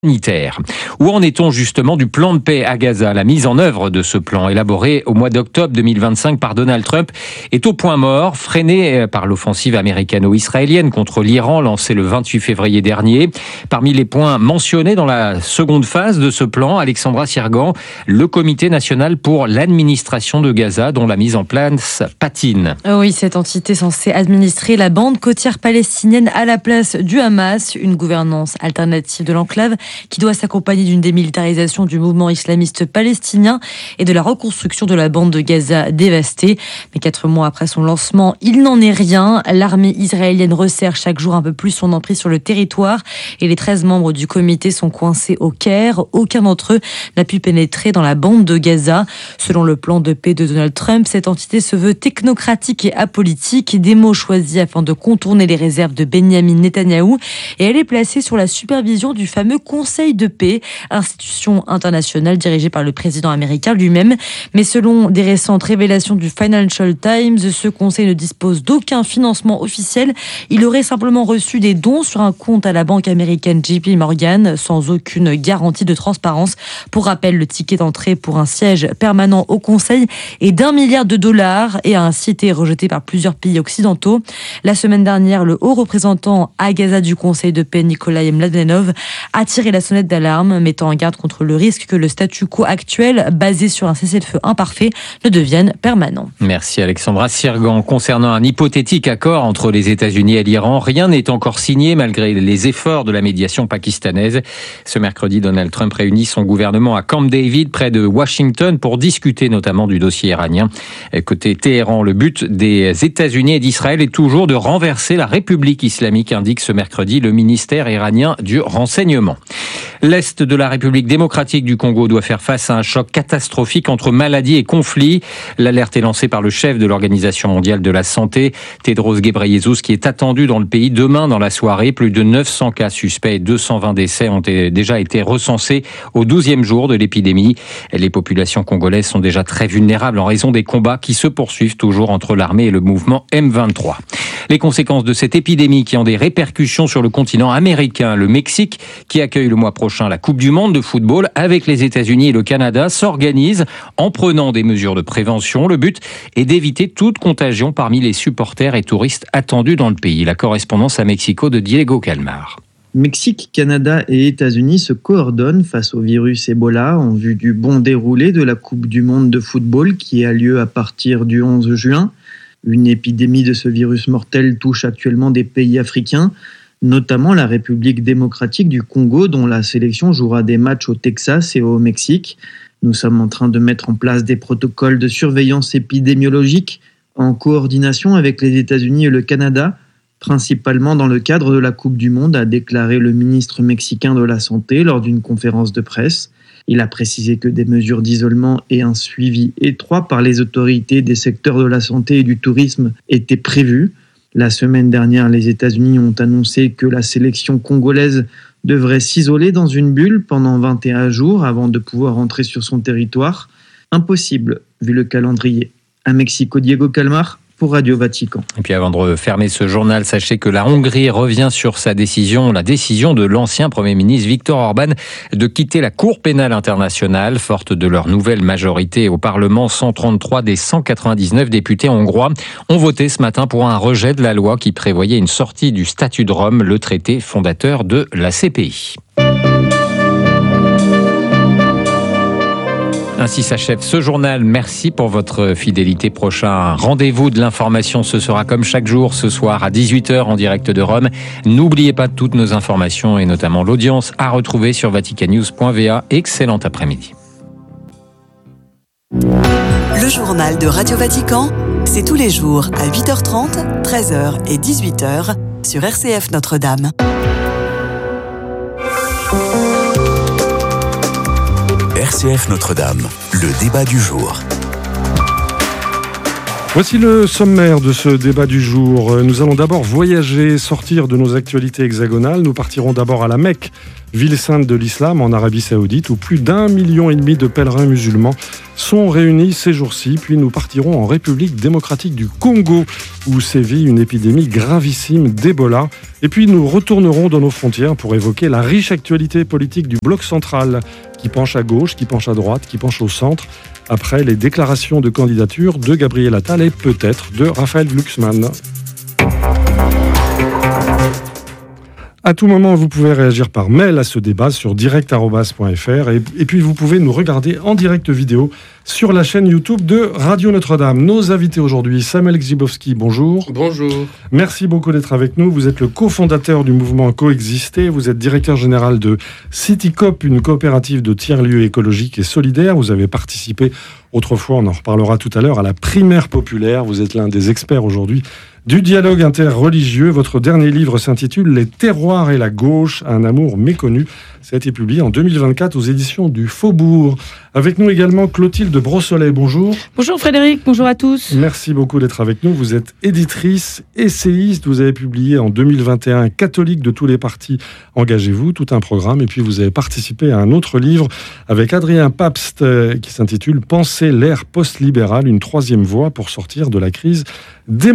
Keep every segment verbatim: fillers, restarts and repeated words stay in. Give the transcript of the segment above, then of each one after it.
humanitaire. Où en est-on justement du plan de paix à Gaza? La mise en œuvre de ce plan, élaboré au mois d'octobre deux mille vingt-cinq par Donald Trump, est au point mort, freiné par l'offensive américano-israélienne contre l'Iran lancée le vingt-huit février dernier. Parmi les points mentionnés dans la seconde phase de ce plan, Alexandra Sirgan, le Comité national pour l'administration de Gaza, dont la mise en place patine. Oui, cette entité censée administrer la bande côtière palestinienne à la place du Hamas, une gouvernance alternative de l'enclave qui doit s'accompagner d'une démilitarisation du mouvement islamiste palestinien et de la reconstruction de la bande de Gaza dévastée. Mais quatre mois après son lancement, il n'en est rien. L'armée israélienne resserre chaque jour un peu plus son emprise sur le territoire et les treize membres du comité sont coincés au Caire. Aucun d'entre eux n'a pu pénétrer dans la bande de Gaza. Selon le plan de paix de Donald Trump, cette entité se veut technocratique et apolitique, des mots choisis afin de contourner les réserves de Benyamin Netanyahou, et elle est placée sur la supervision du fameux Conseil de paix, institution internationale dirigée par le président américain lui-même. Mais selon des récentes révélations du Financial Times, ce conseil ne dispose d'aucun financement officiel. Il aurait simplement reçu des dons sur un compte à la banque américaine J P Morgan, sans aucune garantie de transparence. Pour rappel, le ticket d'entrée pour un siège permanent au conseil est d'un milliard de dollars et a ainsi été rejeté par plusieurs pays occidentaux. La semaine dernière, le haut représentant à Gaza du Conseil de paix, Nikolai Mladenov, a tiré la sonnette d'alarme, mettant en garde contre le risque que le statu quo actuel, basé sur un cessez-le-feu imparfait, ne devienne permanent. Merci Alexandra Sirgan. Concernant un hypothétique accord entre les États-Unis et l'Iran, rien n'est encore signé malgré les efforts de la médiation pakistanaise. Ce mercredi, Donald Trump réunit son gouvernement à Camp David, près de Washington, pour discuter notamment du dossier iranien. Côté Téhéran, le but des États-Unis et d'Israël est toujours de renverser la République islamique, indique ce mercredi le ministère iranien du renseignement. L'Est de la République démocratique du Congo doit faire face à un choc catastrophique entre maladies et conflits. L'alerte est lancée par le chef de l'Organisation mondiale de la santé, Tedros Ghebreyesus, qui est attendu dans le pays demain dans la soirée. Plus de neuf cents cas suspects et deux cent vingt décès ont déjà été recensés au douzième jour de l'épidémie. Les populations congolaises sont déjà très vulnérables en raison des combats qui se poursuivent toujours entre l'armée et le mouvement M vingt-trois. Les conséquences de cette épidémie qui ont des répercussions sur le continent américain, le Mexique, qui accueille le mois prochain la Coupe du Monde de football avec les États-Unis et le Canada, s'organise en prenant des mesures de prévention. Le but est d'éviter toute contagion parmi les supporters et touristes attendus dans le pays. La correspondance à Mexico de Diego Calmar. Mexique, Canada et États-Unis se coordonnent face au virus Ebola en vue du bon déroulé de la Coupe du Monde de football qui a lieu à partir du onze juin. Une épidémie de ce virus mortel touche actuellement des pays africains, notamment la République démocratique du Congo, dont la sélection jouera des matchs au Texas et au Mexique. Nous sommes en train de mettre en place des protocoles de surveillance épidémiologique en coordination avec les États-Unis et le Canada, principalement dans le cadre de la Coupe du Monde, a déclaré le ministre mexicain de la Santé lors d'une conférence de presse. Il a précisé que des mesures d'isolement et un suivi étroit par les autorités des secteurs de la santé et du tourisme étaient prévus. La semaine dernière, les États-Unis ont annoncé que la sélection congolaise devrait s'isoler dans une bulle pendant vingt et un jours avant de pouvoir entrer sur son territoire. Impossible, vu le calendrier. À Mexico, Diego Calmar pour Radio Vatican. Et puis avant de fermer ce journal, sachez que la Hongrie revient sur sa décision, la décision de l'ancien Premier ministre Viktor Orban de quitter la Cour pénale internationale. Forte de leur nouvelle majorité au Parlement, cent trente-trois des cent quatre-vingt-dix-neuf députés hongrois ont voté ce matin pour un rejet de la loi qui prévoyait une sortie du statut de Rome, le traité fondateur de la C P I. Ainsi s'achève ce journal. Merci pour votre fidélité. Prochain rendez-vous de l'information, ce sera comme chaque jour ce soir à dix-huit heures en direct de Rome. N'oubliez pas toutes nos informations et notamment l'audience à retrouver sur vaticannews point v a. Excellent après-midi. Le journal de Radio Vatican, c'est tous les jours à huit heures trente, treize heures et dix-huit heures sur R C F Notre-Dame. R C F Notre-Dame, le débat du jour. Voici le sommaire de ce débat du jour. Nous allons d'abord voyager, sortir de nos actualités hexagonales. Nous partirons d'abord à la Mecque, ville sainte de l'islam en Arabie Saoudite, où plus d'un million et demi de pèlerins musulmans sont réunis ces jours-ci. Puis nous partirons en République démocratique du Congo, où sévit une épidémie gravissime d'Ebola. Et puis nous retournerons dans nos frontières pour évoquer la riche actualité politique du bloc central, qui penche à gauche, qui penche à droite, qui penche au centre, après les déclarations de candidature de Gabriel Attal et peut-être de Raphaël Glucksmann. À tout moment, vous pouvez réagir par mail à ce débat sur direct arobase point f r et, et puis vous pouvez nous regarder en direct vidéo sur la chaîne YouTube de Radio Notre-Dame. Nos invités aujourd'hui, Samuel Grzybowski, bonjour. Bonjour. Merci beaucoup d'être avec nous. Vous êtes le cofondateur du mouvement Coexister. Vous êtes directeur général de CityCoop, une coopérative de tiers-lieux écologiques et solidaires. Vous avez participé autrefois, on en reparlera tout à l'heure, à la primaire populaire. Vous êtes l'un des experts aujourd'hui du dialogue interreligieux. Votre dernier livre s'intitule « Les terroirs et la gauche, un amour méconnu ». Ça a été publié en deux mille vingt-quatre aux éditions du Faubourg. Avec nous également Clotilde Brossolet, bonjour. Bonjour Frédéric, bonjour à tous. Merci beaucoup d'être avec nous. Vous êtes éditrice, essayiste. Vous avez publié en deux mille vingt et un « Catholique de tous les partis, engagez-vous », tout un programme. Et puis vous avez participé à un autre livre avec Adrien Pabst qui s'intitule « Penser l'ère post-libérale, une troisième voie pour sortir de la crise démocratique ».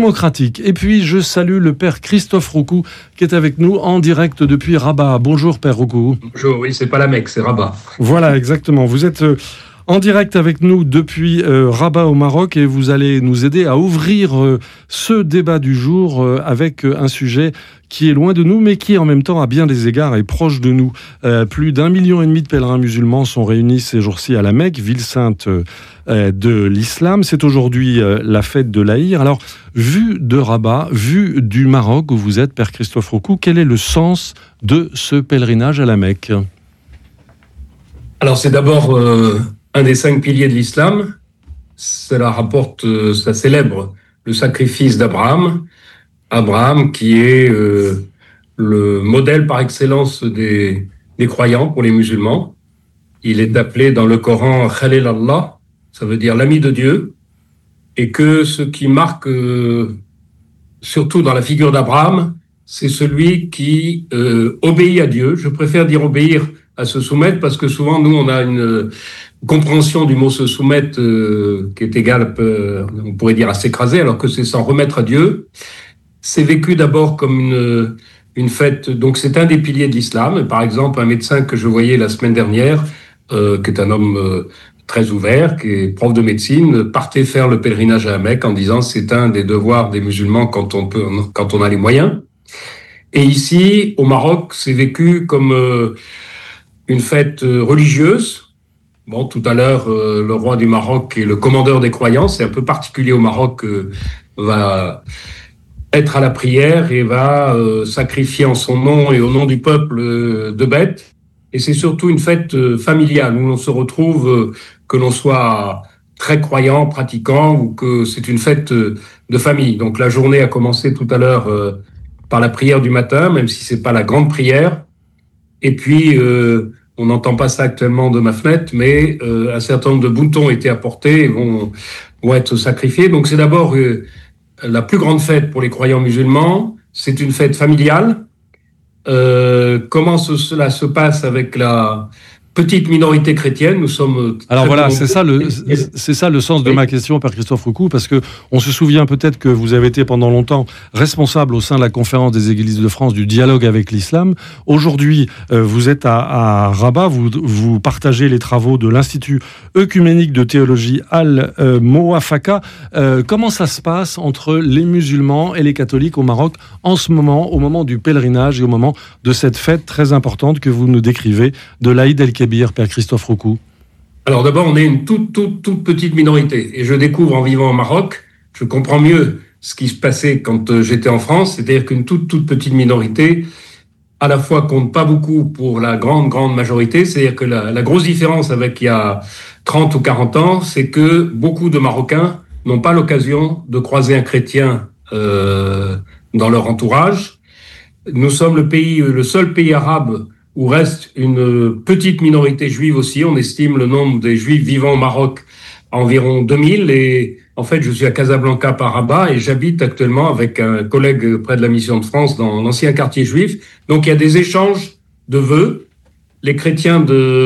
Et puis je salue le père Christophe Roucou qui est avec nous en direct depuis Rabat. Bonjour père Roucou. Bonjour, oui, c'est pas la Mecque, c'est Rabat. Voilà, exactement. Vous êtes euh, en direct avec nous depuis euh, Rabat au Maroc et vous allez nous aider à ouvrir euh, ce débat du jour euh, avec euh, un sujet qui est loin de nous, mais qui en même temps, à bien des égards, est proche de nous. Euh, plus d'un million et demi de pèlerins musulmans sont réunis ces jours-ci à la Mecque, ville sainte euh, de l'islam. C'est aujourd'hui euh, la fête de l'Aïr. Alors, vu de Rabat, vu du Maroc où vous êtes, père Christophe Roucou, quel est le sens de ce pèlerinage à la Mecque ? Alors, c'est d'abord euh, un des cinq piliers de l'islam. Cela rapporte, euh, ça célèbre le sacrifice d'Abraham. Abraham, qui est euh, le modèle par excellence des, des croyants pour les musulmans. Il est appelé dans le Coran Khalil Allah, ça veut dire l'ami de Dieu, et que ce qui marque, euh, surtout dans la figure d'Abraham, c'est celui qui euh, obéit à Dieu. Je préfère dire obéir à se soumettre, parce que souvent, nous, on a une compréhension du mot se soumettre euh, qui est égale, euh, on pourrait dire, à s'écraser, alors que c'est s'en remettre à Dieu. C'est vécu d'abord comme une, une fête, donc c'est un des piliers de l'islam. Par exemple, un médecin que je voyais la semaine dernière, euh, qui est un homme euh, très ouvert, qui est prof de médecine, partait faire le pèlerinage à la Mecque en disant c'est un des devoirs des musulmans quand on peut, quand on a les moyens. Et ici, au Maroc, c'est vécu comme euh, une fête religieuse. Bon, tout à l'heure, euh, le roi du Maroc est le commandeur des croyants. C'est un peu particulier au Maroc, euh, va être à la prière et va euh, sacrifier en son nom et au nom du peuple euh, de bêtes. Et c'est surtout une fête euh, familiale où l'on se retrouve, euh, que l'on soit très croyant, pratiquant, ou que c'est une fête euh, de famille. Donc la journée a commencé tout à l'heure euh, par la prière du matin, même si c'est pas la grande prière. Et puis, euh, on n'entend pas ça actuellement de ma fenêtre, mais euh, un certain nombre de boutons ont été apportés et vont, vont être sacrifiés. Donc c'est d'abord euh, la plus grande fête pour les croyants musulmans. C'est une fête familiale. Euh, comment ce, cela se passe avec la petite minorité chrétienne? Nous sommes. Alors voilà, c'est ça le, c'est ça le sens de oui. ma question, père Christophe Roucou, parce que on se souvient peut-être que vous avez été pendant longtemps responsable au sein de la conférence des Églises de France du dialogue avec l'islam. Aujourd'hui, euh, vous êtes à, à Rabat, vous, vous partagez les travaux de l'Institut œcuménique de théologie Al-Moafaka. Euh, comment ça se passe entre les musulmans et les catholiques au Maroc en ce moment, au moment du pèlerinage et au moment de cette fête très importante que vous nous décrivez de l'Aïd el-Kébir? Père Christophe Roucou. Alors d'abord, on est une toute, toute, toute petite minorité. Et je découvre en vivant au Maroc, je comprends mieux ce qui se passait quand j'étais en France, c'est-à-dire qu'une toute, toute petite minorité, à la fois compte pas beaucoup pour la grande, grande majorité. C'est-à-dire que la, la grosse différence avec il y a trente ou quarante ans, c'est que beaucoup de Marocains n'ont pas l'occasion de croiser un chrétien euh, dans leur entourage. Nous sommes le pays, le seul pays arabe où reste une petite minorité juive aussi. On estime le nombre des juifs vivant au Maroc à environ deux mille. Et en fait, je suis à Casablanca par Rabat et j'habite actuellement avec un collègue près de la Mission de France dans l'ancien quartier juif. Donc, il y a des échanges de vœux. les chrétiens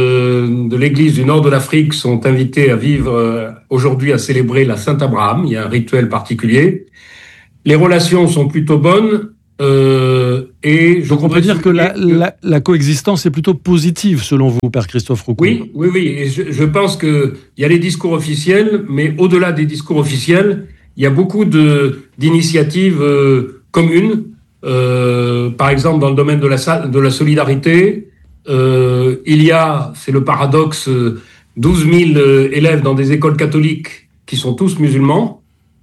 de, de l'Église du nord de l'Afrique sont invités à vivre euh, aujourd'hui, à célébrer la Saint-Abraham. Il y a un rituel particulier. Les relations sont plutôt bonnes. Euh, et je Donc on peut dire que la, la, la coexistence est plutôt positive, selon vous, Père Christophe Roucou. Oui, oui, oui. Et je, je pense qu'il y a les discours officiels, mais au-delà des discours officiels, il y a beaucoup de, d'initiatives euh, communes. Euh, par exemple, dans le domaine de la, de la solidarité, euh, il y a, c'est le paradoxe, douze mille élèves dans des écoles catholiques qui sont tous musulmans.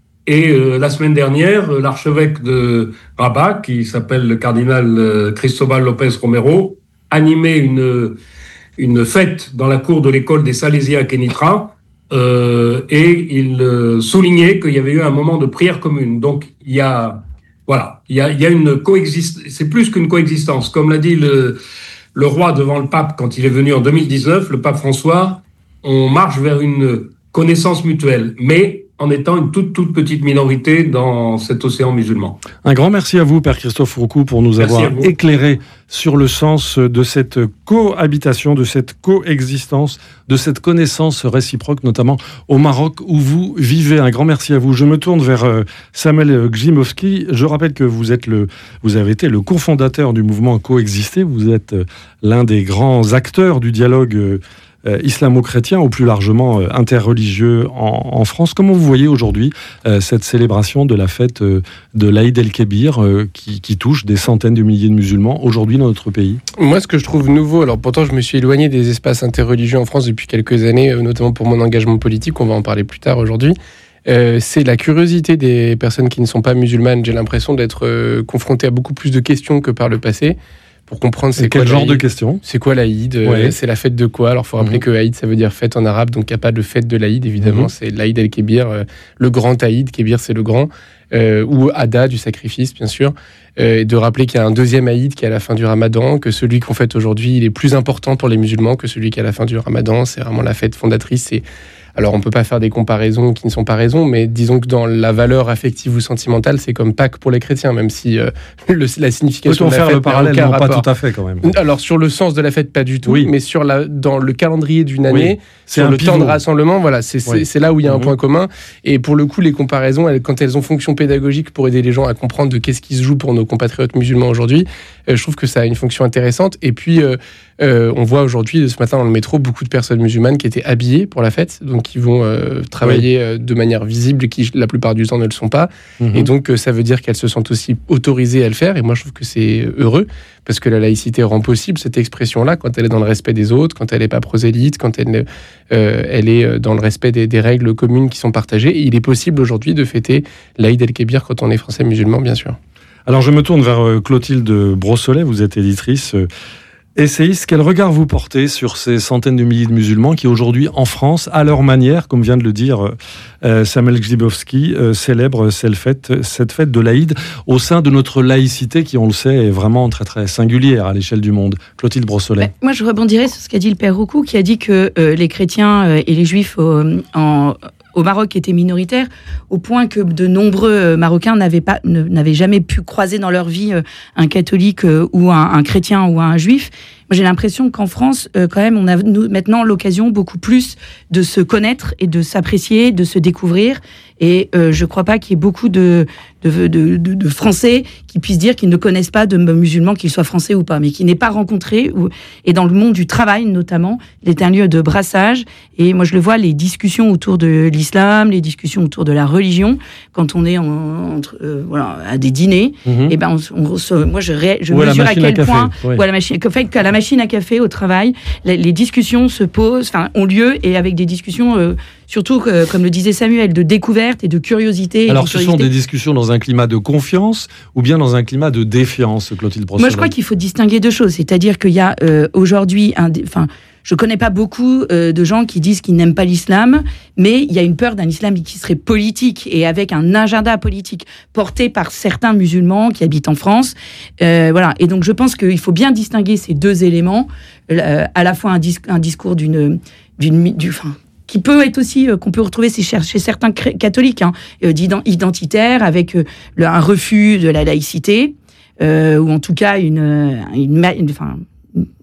Et euh, la semaine dernière, l'archevêque de Rabat, qui s'appelle le cardinal euh, Cristobal Lopez Romero, animait une, une fête dans la cour de l'école des Salésiens à Kénitra, euh, et il euh, soulignait qu'il y avait eu un moment de prière commune. Donc il y a, voilà, il y a, il y a une coexistence. C'est plus qu'une coexistence, comme l'a dit le, le roi devant le pape quand il est venu en deux mille dix-neuf, le pape François. On marche vers une connaissance mutuelle, mais en étant une toute, toute petite minorité dans cet océan musulman. Un grand merci à vous, Père Christophe Roucou, pour nous merci avoir éclairé sur le sens de cette cohabitation, de cette coexistence, de cette connaissance réciproque, notamment au Maroc où vous vivez. Un grand merci à vous. Je me tourne vers Samuel Grzymowski. Je rappelle que vous êtes le, vous avez été le cofondateur du mouvement Coexister. Vous êtes l'un des grands acteurs du dialogue Euh, islamo-chrétien ou plus largement euh, interreligieux en, en France. Comment vous voyez aujourd'hui euh, cette célébration de la fête euh, de l'Aïd el-Kébir euh, qui, qui touche des centaines de milliers de musulmans aujourd'hui dans notre pays? Moi, ce que je trouve nouveau, alors pourtant je me suis éloigné des espaces interreligieux en France depuis quelques années, euh, notamment pour mon engagement politique, on va en parler plus tard aujourd'hui, euh, c'est la curiosité des personnes qui ne sont pas musulmanes. J'ai l'impression d'être euh, confronté à beaucoup plus de questions que par le passé. Pour comprendre c'est quel quoi genre de questions. C'est quoi l'Aïd, ouais. C'est la fête de quoi? Alors il faut rappeler mmh. que Aïd ça veut dire fête en arabe, donc il n'y a pas de fête de l'Aïd évidemment, mmh. c'est l'Aïd el-Kébir, euh, le grand Aïd, Kébir c'est le grand, euh, ou Ada du sacrifice bien sûr, euh, et de rappeler qu'il y a un deuxième Aïd qui est à la fin du Ramadan, que celui qu'on fête aujourd'hui il est plus important pour les musulmans que celui qui est à la fin du Ramadan, c'est vraiment la fête fondatrice. Et alors, on ne peut pas faire des comparaisons qui ne sont pas raisons, mais disons que dans la valeur affective ou sentimentale, c'est comme Pâques pour les chrétiens, même si euh, le, la signification Peut-on de la faire fête le parallèle? n'a Non, aucun pas rapport. tout à fait quand même. Alors, sur le sens de la fête, pas du tout, oui. mais sur la, dans le calendrier d'une année, oui. c'est sur le pivot. temps de rassemblement, voilà, c'est, c'est, oui. c'est là où il y a un mmh. point commun. Et pour le coup, les comparaisons, elles, quand elles ont fonction pédagogique pour aider les gens à comprendre de qu'est-ce qui se joue pour nos compatriotes musulmans aujourd'hui, euh, je trouve que ça a une fonction intéressante. Et puis, euh, euh, on voit aujourd'hui, ce matin dans le métro, beaucoup de personnes musulmanes qui étaient habillées pour la fête, donc qui vont euh, travailler oui. euh, de manière visible, qui la plupart du temps ne le sont pas. Mmh. Et donc, euh, ça veut dire qu'elles se sentent aussi autorisées à le faire. Et moi, je trouve que c'est heureux, parce que la laïcité rend possible cette expression-là quand elle est dans le respect des autres, quand elle n'est pas prosélyte, quand elle, euh, elle est dans le respect des, des règles communes qui sont partagées. Et il est possible aujourd'hui de fêter l'Aïd el-Kébir quand on est français musulman, bien sûr. Alors, je me tourne vers Clotilde Brossolet, vous êtes éditrice, euh, essayiste. Quel regard vous portez sur ces centaines de milliers de musulmans qui, aujourd'hui, en France, à leur manière, comme vient de le dire euh, Samuel Grzybowski, euh, célèbrent cette fête, cette fête de l'Aïd au sein de notre laïcité qui, on le sait, est vraiment très, très singulière à l'échelle du monde. Clotilde Brossolet. Bah, moi, je rebondirais sur ce qu'a dit le Père Roucou, qui a dit que euh, les chrétiens euh, et les juifs euh, en... au Maroc étaient minoritaires, au point que de nombreux Marocains n'avaient, pas, n'avaient jamais pu croiser dans leur vie un catholique ou un, un chrétien ou un juif. Moi, j'ai l'impression qu'en France, euh, quand même, on a nous, maintenant l'occasion beaucoup plus de se connaître et de s'apprécier, de se découvrir. Et euh, je ne crois pas qu'il y ait beaucoup de, de, de, de, de Français qui puissent dire qu'ils ne connaissent pas de musulmans, qu'ils soient français ou pas, mais qui n'aient pas rencontré. Ou, et dans le monde du travail, notamment, il est un lieu de brassage. Et moi, je le vois, les discussions autour de l'islam, les discussions autour de la religion, quand on est en, entre, euh, voilà, à des dîners, mm-hmm. et ben on, on, moi, je, ré, je mesure à, à quel à point, ouais. ou à la machine, qu'en fait, qu'à la machine à café au travail, les, les discussions se posent, enfin, ont lieu, et avec des discussions, euh, surtout, euh, comme le disait Samuel, de découverte et de curiosité. Alors, de ce curiosité. sont des discussions dans un climat de confiance ou bien dans un climat de défiance, Clotilde Brossolet? Moi, je crois qu'il faut distinguer deux choses. C'est-à-dire qu'il y a euh, aujourd'hui, un, enfin, je connais pas beaucoup euh, de gens qui disent qu'ils n'aiment pas l'islam, mais il y a une peur d'un islam qui serait politique et avec un agenda politique porté par certains musulmans qui habitent en France. Euh, voilà. Et donc, je pense qu'il faut bien distinguer ces deux éléments, euh, à la fois un, dis- un discours d'une, d'une, du, enfin, qui peut être aussi, euh, qu'on peut retrouver chez, chez certains cré- catholiques, hein, euh, identitaires, avec euh, le, un refus de la laïcité, euh, ou en tout cas une, une, une, enfin,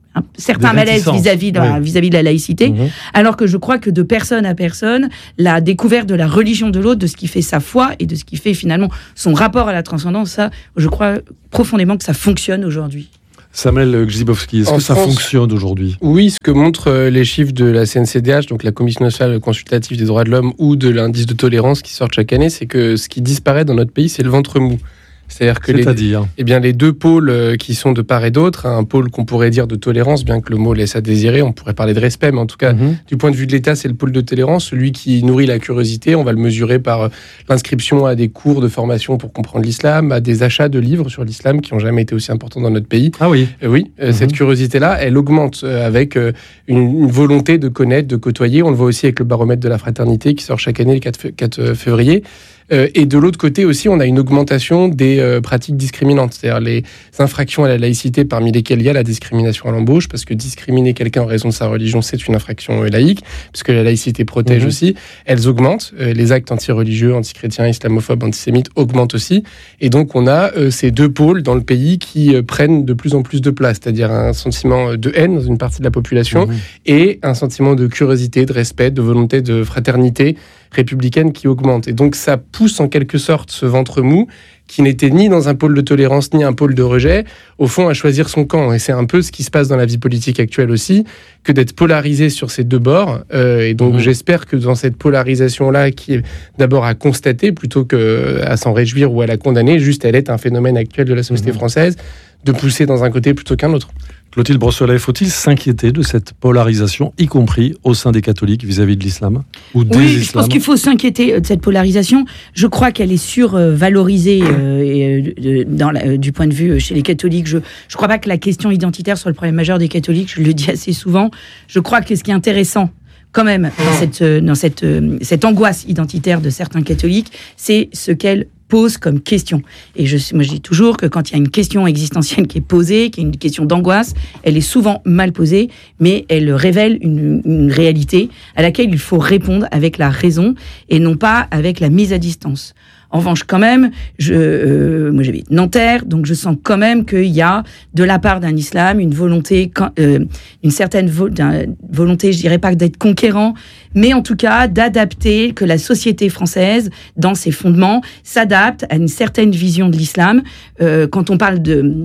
un certain malaise vis-à-vis de, oui. vis-à-vis de la laïcité, mmh. alors que je crois que de personne à personne, la découverte de la religion de l'autre, de ce qui fait sa foi et de ce qui fait finalement son rapport à la transcendance, ça, je crois profondément que ça fonctionne aujourd'hui. Samuel Grzybowski, est-ce en que ça France, fonctionne aujourd'hui ? Oui, ce que montrent les chiffres de la C N C D H, donc la Commission nationale consultative des droits de l'homme, ou de l'indice de tolérance qui sortent chaque année, c'est que ce qui disparaît dans notre pays, c'est le ventre mou. C'est-à-dire que C'est-à-dire les, eh bien, les deux pôles qui sont de part et d'autre, un pôle qu'on pourrait dire de tolérance, bien que le mot laisse à désirer, on pourrait parler de respect, mais en tout cas, mmh. du point de vue de l'État, c'est le pôle de tolérance, celui qui nourrit la curiosité. On va le mesurer par l'inscription à des cours de formation pour comprendre l'islam, à des achats de livres sur l'islam qui n'ont jamais été aussi importants dans notre pays. Ah oui. Euh, oui, mmh. cette curiosité-là, elle augmente avec une, une volonté de connaître, de côtoyer. On le voit aussi avec le baromètre de la fraternité qui sort chaque année le quatre février. Euh, et de l'autre côté aussi, on a une augmentation des euh, pratiques discriminantes, c'est-à-dire les infractions à la laïcité, parmi lesquelles il y a la discrimination à l'embauche, parce que discriminer quelqu'un en raison de sa religion, c'est une infraction euh, laïque, puisque la laïcité protège mmh. aussi. Elles augmentent. Euh, les actes anti-religieux, anti-chrétiens, islamophobes, antisémites augmentent aussi. Et donc, on a euh, ces deux pôles dans le pays qui euh, prennent de plus en plus de place, c'est-à-dire un sentiment de haine dans une partie de la population mmh. et un sentiment de curiosité, de respect, de volonté de fraternité républicaine qui augmente. Et donc, ça pousse en quelque sorte ce ventre mou qui n'était ni dans un pôle de tolérance ni un pôle de rejet, au fond, à choisir son camp. Et c'est un peu ce qui se passe dans la vie politique actuelle aussi, que d'être polarisé sur ces deux bords. Euh, et donc, mmh. j'espère que dans cette polarisation-là, qui est d'abord à constater plutôt qu'à s'en réjouir ou à la condamner, juste elle est un phénomène actuel de la société mmh. française, de pousser dans un côté plutôt qu'un autre. Clotilde Brossolet, faut-il s'inquiéter de cette polarisation, y compris au sein des catholiques vis-à-vis de l'islam ou des Oui, islams ? Je pense qu'il faut s'inquiéter de cette polarisation. Je crois qu'elle est survalorisée euh, euh, dans la, euh, du point de vue chez les catholiques. Je ne crois pas que la question identitaire soit le problème majeur des catholiques, je le dis assez souvent. Je crois que ce qui est intéressant, quand même, dans cette, dans cette, euh, cette angoisse identitaire de certains catholiques, c'est ce qu'elle pose comme question. Et je, moi, je dis toujours que quand il y a une question existentielle qui est posée, qui est une question d'angoisse, elle est souvent mal posée, mais elle révèle une, une réalité à laquelle il faut répondre avec la raison et non pas avec la mise à distance. En revanche, quand même, je, euh, moi j'habite Nanterre, donc je sens quand même qu'il y a, de la part d'un islam, une volonté, euh, une certaine vo- volonté, je dirais pas d'être conquérant, mais en tout cas d'adapter, que la société française, dans ses fondements, s'adapte à une certaine vision de l'islam. Euh, quand on parle de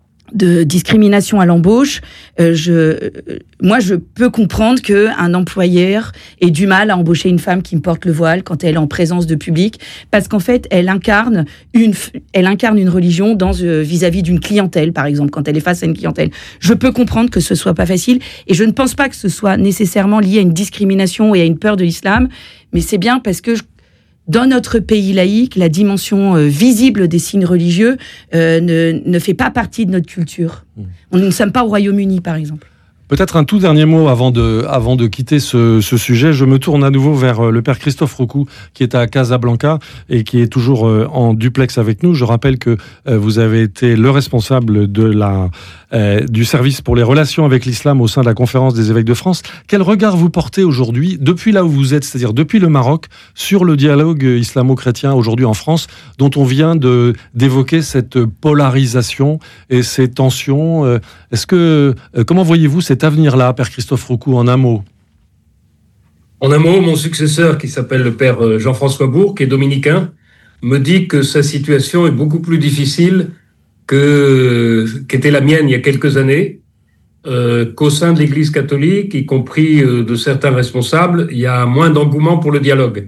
de discrimination à l'embauche, euh, je, euh, moi je peux comprendre que un employeur ait du mal à embaucher une femme qui porte le voile quand elle est en présence de public, parce qu'en fait elle incarne une, elle incarne une religion dans euh, vis-à-vis d'une clientèle, par exemple, quand elle est face à une clientèle. Je peux comprendre que ce soit pas facile, et je ne pense pas que ce soit nécessairement lié à une discrimination et à une peur de l'islam, mais c'est bien parce que je, dans notre pays laïque, la dimension euh, visible des signes religieux euh, ne, ne fait pas partie de notre culture. Mmh. On ne sommes pas au Royaume-Uni, par exemple. Peut-être un tout dernier mot avant de, avant de quitter ce, ce sujet. Je me tourne à nouveau vers le père Christophe Roucou, qui est à Casablanca et qui est toujours en duplex avec nous. Je rappelle que vous avez été le responsable de la, euh, du service pour les relations avec l'islam au sein de la Conférence des évêques de France. Quel regard vous portez aujourd'hui, depuis là où vous êtes, c'est-à-dire depuis le Maroc, sur le dialogue islamo-chrétien aujourd'hui en France, dont on vient de, d'évoquer cette polarisation et ces tensions? Est-ce que, comment voyez-vous cet avenir-là, père Christophe Roucou, en un mot? En un mot, mon successeur, qui s'appelle le père Jean-François Bourg, qui est dominicain, me dit que sa situation est beaucoup plus difficile que, qu'était la mienne il y a quelques années, euh, qu'au sein de l'Église catholique, y compris euh, de certains responsables, il y a moins d'engouement pour le dialogue.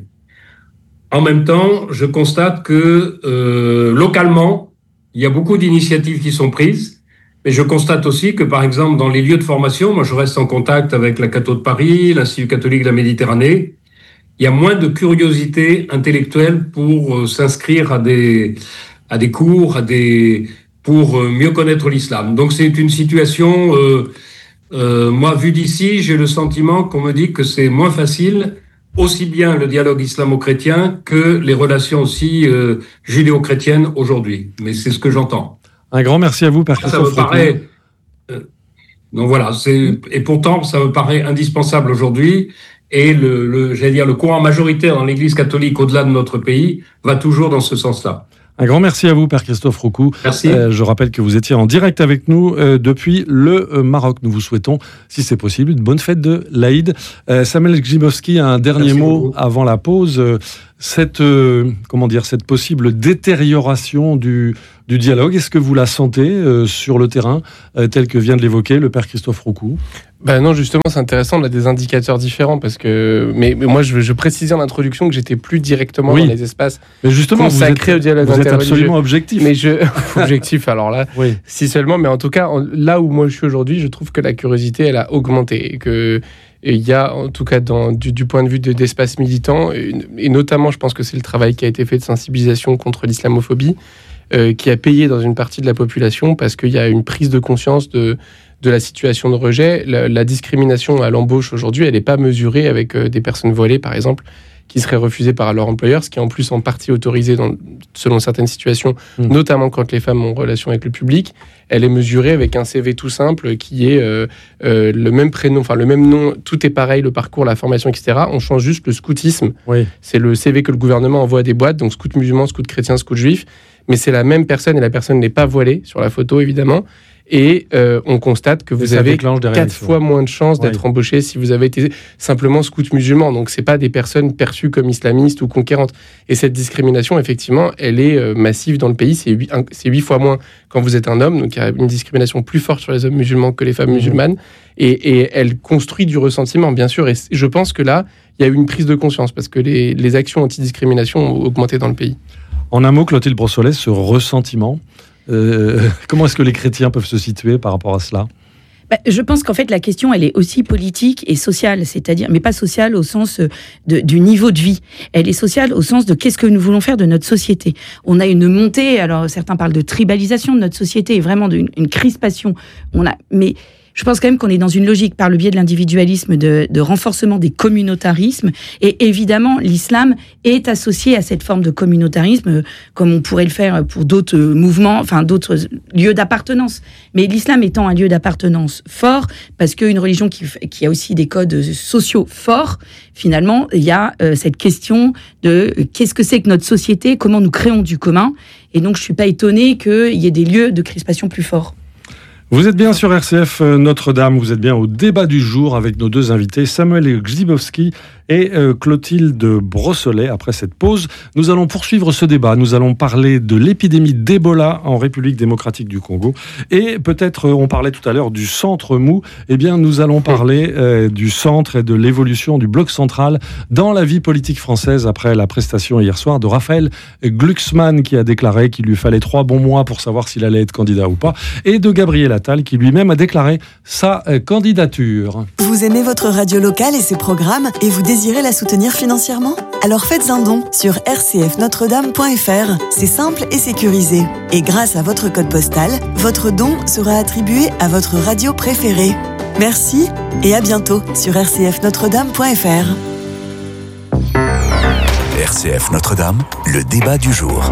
En même temps, je constate que euh, localement, il y a beaucoup d'initiatives qui sont prises. Mais je constate aussi que, par exemple, dans les lieux de formation, moi je reste en contact avec la Catho de Paris, l'Institut catholique de la Méditerranée, il y a moins de curiosité intellectuelle pour euh, s'inscrire à des, à des cours, à des, pour euh, mieux connaître l'islam. Donc c'est une situation, euh, euh, moi vu d'ici, j'ai le sentiment qu'on me dit que c'est moins facile, aussi bien le dialogue islamo-chrétien que les relations aussi euh, judéo-chrétiennes aujourd'hui. Mais c'est ce que j'entends. Un grand merci à vous, père Christophe Roucou. Ça me paraît, euh, donc voilà, c'est, et pourtant, ça me paraît indispensable aujourd'hui. Et le, le, j'allais dire, le courant majoritaire dans l'Église catholique, au-delà de notre pays, va toujours dans ce sens-là. Un grand merci à vous, Père Christophe Roucou. Merci. Euh, je rappelle que vous étiez en direct avec nous euh, depuis le euh, Maroc. Nous vous souhaitons, si c'est possible, une bonne fête de l'Aïd. Euh, Samuel Grzybowski, un dernier merci mot beaucoup. Avant la pause. Euh, cette, euh, comment dire, cette possible détérioration du, du dialogue, est-ce que vous la sentez euh, sur le terrain, euh, tel que vient de l'évoquer le Père Christophe Roucou ? Ben non, justement, c'est intéressant, on a des indicateurs différents, parce que... Mais, mais moi, je, je précisais en introduction que j'étais plus directement oui. dans les espaces mais justement, consacrés vous êtes, au dialogue vous êtes absolument objectif. Mais je... objectif, alors là, oui. si seulement, mais en tout cas, là où moi je suis aujourd'hui, je trouve que la curiosité, elle a augmenté, et que... il y a, en tout cas, dans, du, du point de vue de, d'espace militant, et notamment, je pense que c'est le travail qui a été fait de sensibilisation contre l'islamophobie, euh, qui a payé dans une partie de la population, parce qu'il y a une prise de conscience de, de la situation de rejet. La, la discrimination à l'embauche aujourd'hui, elle n'est pas mesurée avec euh, des personnes voilées, par exemple, qui seraient refusées par leur employeur, ce qui est en plus en partie autorisé dans, selon certaines situations, mmh. notamment quand les femmes ont relation avec le public. Elle est mesurée avec un C V tout simple qui est euh, euh, le même prénom, enfin le même nom, tout est pareil, le parcours, la formation, et cetera. On change juste le scoutisme. Oui. C'est le C V que le gouvernement envoie à des boîtes, donc scout musulman, scout chrétien, scout juif. Mais c'est la même personne et la personne n'est pas voilée sur la photo, évidemment. Et euh, on constate que vous avez quatre fois moins de chances d'être oui. embauché si vous avez été simplement scout musulman. Donc, c'est pas des personnes perçues comme islamistes ou conquérantes. Et cette discrimination, effectivement, elle est euh, massive dans le pays. C'est huit, un, c'est huit fois moins quand vous êtes un homme. Donc, il y a une discrimination plus forte sur les hommes musulmans que les femmes mmh. musulmanes. Et, et elle construit du ressentiment, bien sûr. Et je pense que là, il y a eu une prise de conscience parce que les, les actions anti-discrimination ont augmenté dans le pays. En un mot, Clotilde Brossolet, ce ressentiment, Euh, comment est-ce que les chrétiens peuvent se situer par rapport à cela ? Bah, je pense qu'en fait, la question, elle est aussi politique et sociale, c'est-à-dire, mais pas sociale au sens de, du niveau de vie. Elle est sociale au sens de qu'est-ce que nous voulons faire de notre société. On a une montée, alors certains parlent de tribalisation de notre société, et vraiment d'une une crispation. On a, mais je pense quand même qu'on est dans une logique, par le biais de l'individualisme, de, de renforcement des communautarismes. Et évidemment, l'islam est associé à cette forme de communautarisme, comme on pourrait le faire pour d'autres mouvements, enfin d'autres lieux d'appartenance. Mais l'islam étant un lieu d'appartenance fort, parce qu'une religion qui, qui a aussi des codes sociaux forts, finalement, il y a euh, cette question de euh, qu'est-ce que c'est que notre société, comment nous créons du commun. Et donc, je ne suis pas étonnée qu'il y ait des lieux de crispation plus forts. Vous êtes bien sur R C F Notre-Dame, vous êtes bien au débat du jour avec nos deux invités, Samuel Grzybowski et euh, Clotilde Brossolet. Après cette pause, nous allons poursuivre ce débat. Nous allons parler de l'épidémie d'Ebola en République démocratique du Congo. Et peut-être, on parlait tout à l'heure du centre mou, eh bien nous allons parler euh, du centre et de l'évolution du bloc central dans la vie politique française après la prestation hier soir de Raphaël Glucksmann qui a déclaré qu'il lui fallait trois bons mois pour savoir s'il allait être candidat ou pas, et de Gabriel Attal qui lui-même a déclaré sa euh, candidature. Vous aimez votre radio locale et ses programmes et vous désirez la soutenir financièrement ? Alors faites un don sur r c f notre dame point f r. C'est simple et sécurisé. Et grâce à votre code postal, votre don sera attribué à votre radio préférée. Merci et à bientôt sur r c f notre dame point f r. R C F Notre-Dame, le débat du jour.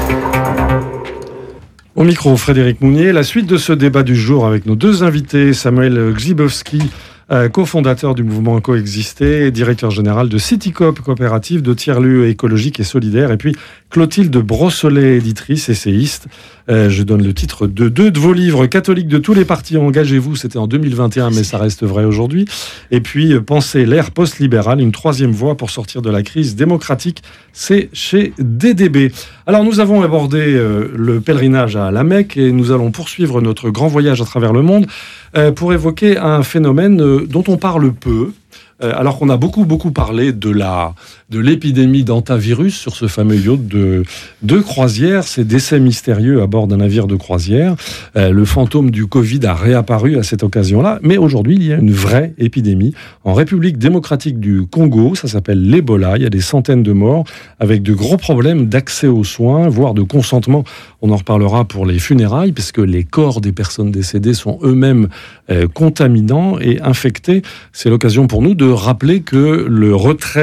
Au micro, Frédéric Mounier, la suite de ce débat du jour avec nos deux invités, Samuel Grzybowski, euh, cofondateur du mouvement Coexister, directeur général de Citycoop, coopérative de tiers-lieux écologiques et solidaires, et puis Clotilde Brossolet, éditrice, essayiste. Euh, je donne le titre de deux de vos livres, Catholiques de tous les partis, engagez-vous, c'était en deux mille vingt et un, mais ça reste vrai aujourd'hui. Et puis, Pensez l'ère post-libérale, une troisième voie pour sortir de la crise démocratique, c'est chez D D B. Alors, nous avons abordé euh, le pèlerinage à la Mecque et nous allons poursuivre notre grand voyage à travers le monde euh, pour évoquer un phénomène euh, dont on parle peu, euh, alors qu'on a beaucoup, beaucoup parlé de la... de l'épidémie d'hantavirus sur ce fameux yacht de, de croisière, ces décès mystérieux à bord d'un navire de croisière. Euh, le fantôme du Covid a réapparu à cette occasion-là, mais aujourd'hui, il y a une vraie épidémie en République démocratique du Congo, ça s'appelle l'Ebola, il y a des centaines de morts, avec de gros problèmes d'accès aux soins, voire de consentement. On en reparlera pour les funérailles, puisque les corps des personnes décédées sont eux-mêmes euh, contaminants et infectés. C'est l'occasion pour nous de rappeler que le retrait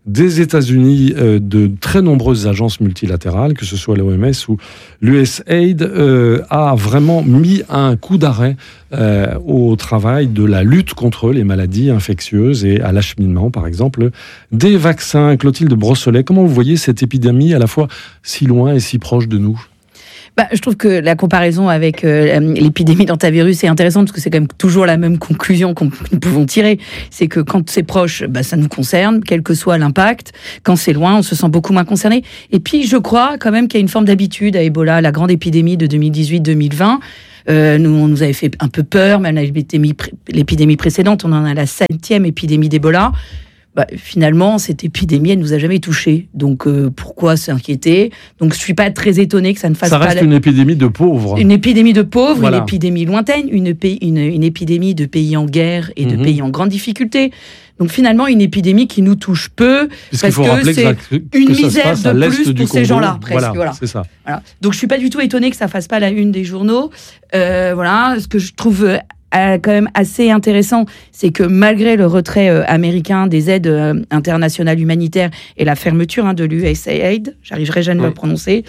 des États-Unis, euh, de très nombreuses agences multilatérales, que ce soit l'O M S ou l'U S A I D, euh, a vraiment mis un coup d'arrêt euh, au travail de la lutte contre les maladies infectieuses et à l'acheminement, par exemple, des vaccins. Clotilde Brossolet, comment vous voyez cette épidémie à la fois si loin et si proche de nous ? Bah, je trouve que la comparaison avec euh, l'épidémie d'hantavirus est intéressante parce que c'est quand même toujours la même conclusion qu'on nous pouvons tirer. C'est que quand c'est proche, bah, ça nous concerne, quel que soit l'impact. Quand c'est loin, on se sent beaucoup moins concerné. Et puis, je crois quand même qu'il y a une forme d'habitude à Ebola, la grande épidémie de deux mille dix-huit deux mille vingt. Euh, nous, on nous avait fait un peu peur, même l'épidémie, l'épidémie précédente, on en a la septième épidémie d'Ebola. Bah, finalement, cette épidémie, elle ne nous a jamais touchés. Donc, euh, pourquoi s'inquiéter ? Donc, je ne suis pas très étonnée que ça ne fasse pas... Ça reste la... une épidémie de pauvres. Une épidémie de pauvres, voilà. Une épidémie lointaine, une, pays, une, une épidémie de pays en guerre et de mmh. pays en grande difficulté. Donc, finalement, une épidémie qui nous touche peu, Puisqu'il parce que c'est que, que une misère de plus pour ces Congo. gens-là, presque. Voilà, voilà. c'est ça. Voilà. Donc, je ne suis pas du tout étonnée que ça ne fasse pas la une des journaux. Euh, voilà, ce que je trouve... Euh, quand même assez intéressant, c'est que malgré le retrait euh, américain des aides euh, internationales humanitaires et la fermeture hein, de l'U S A I D, j'arriverai jamais à le prononcer,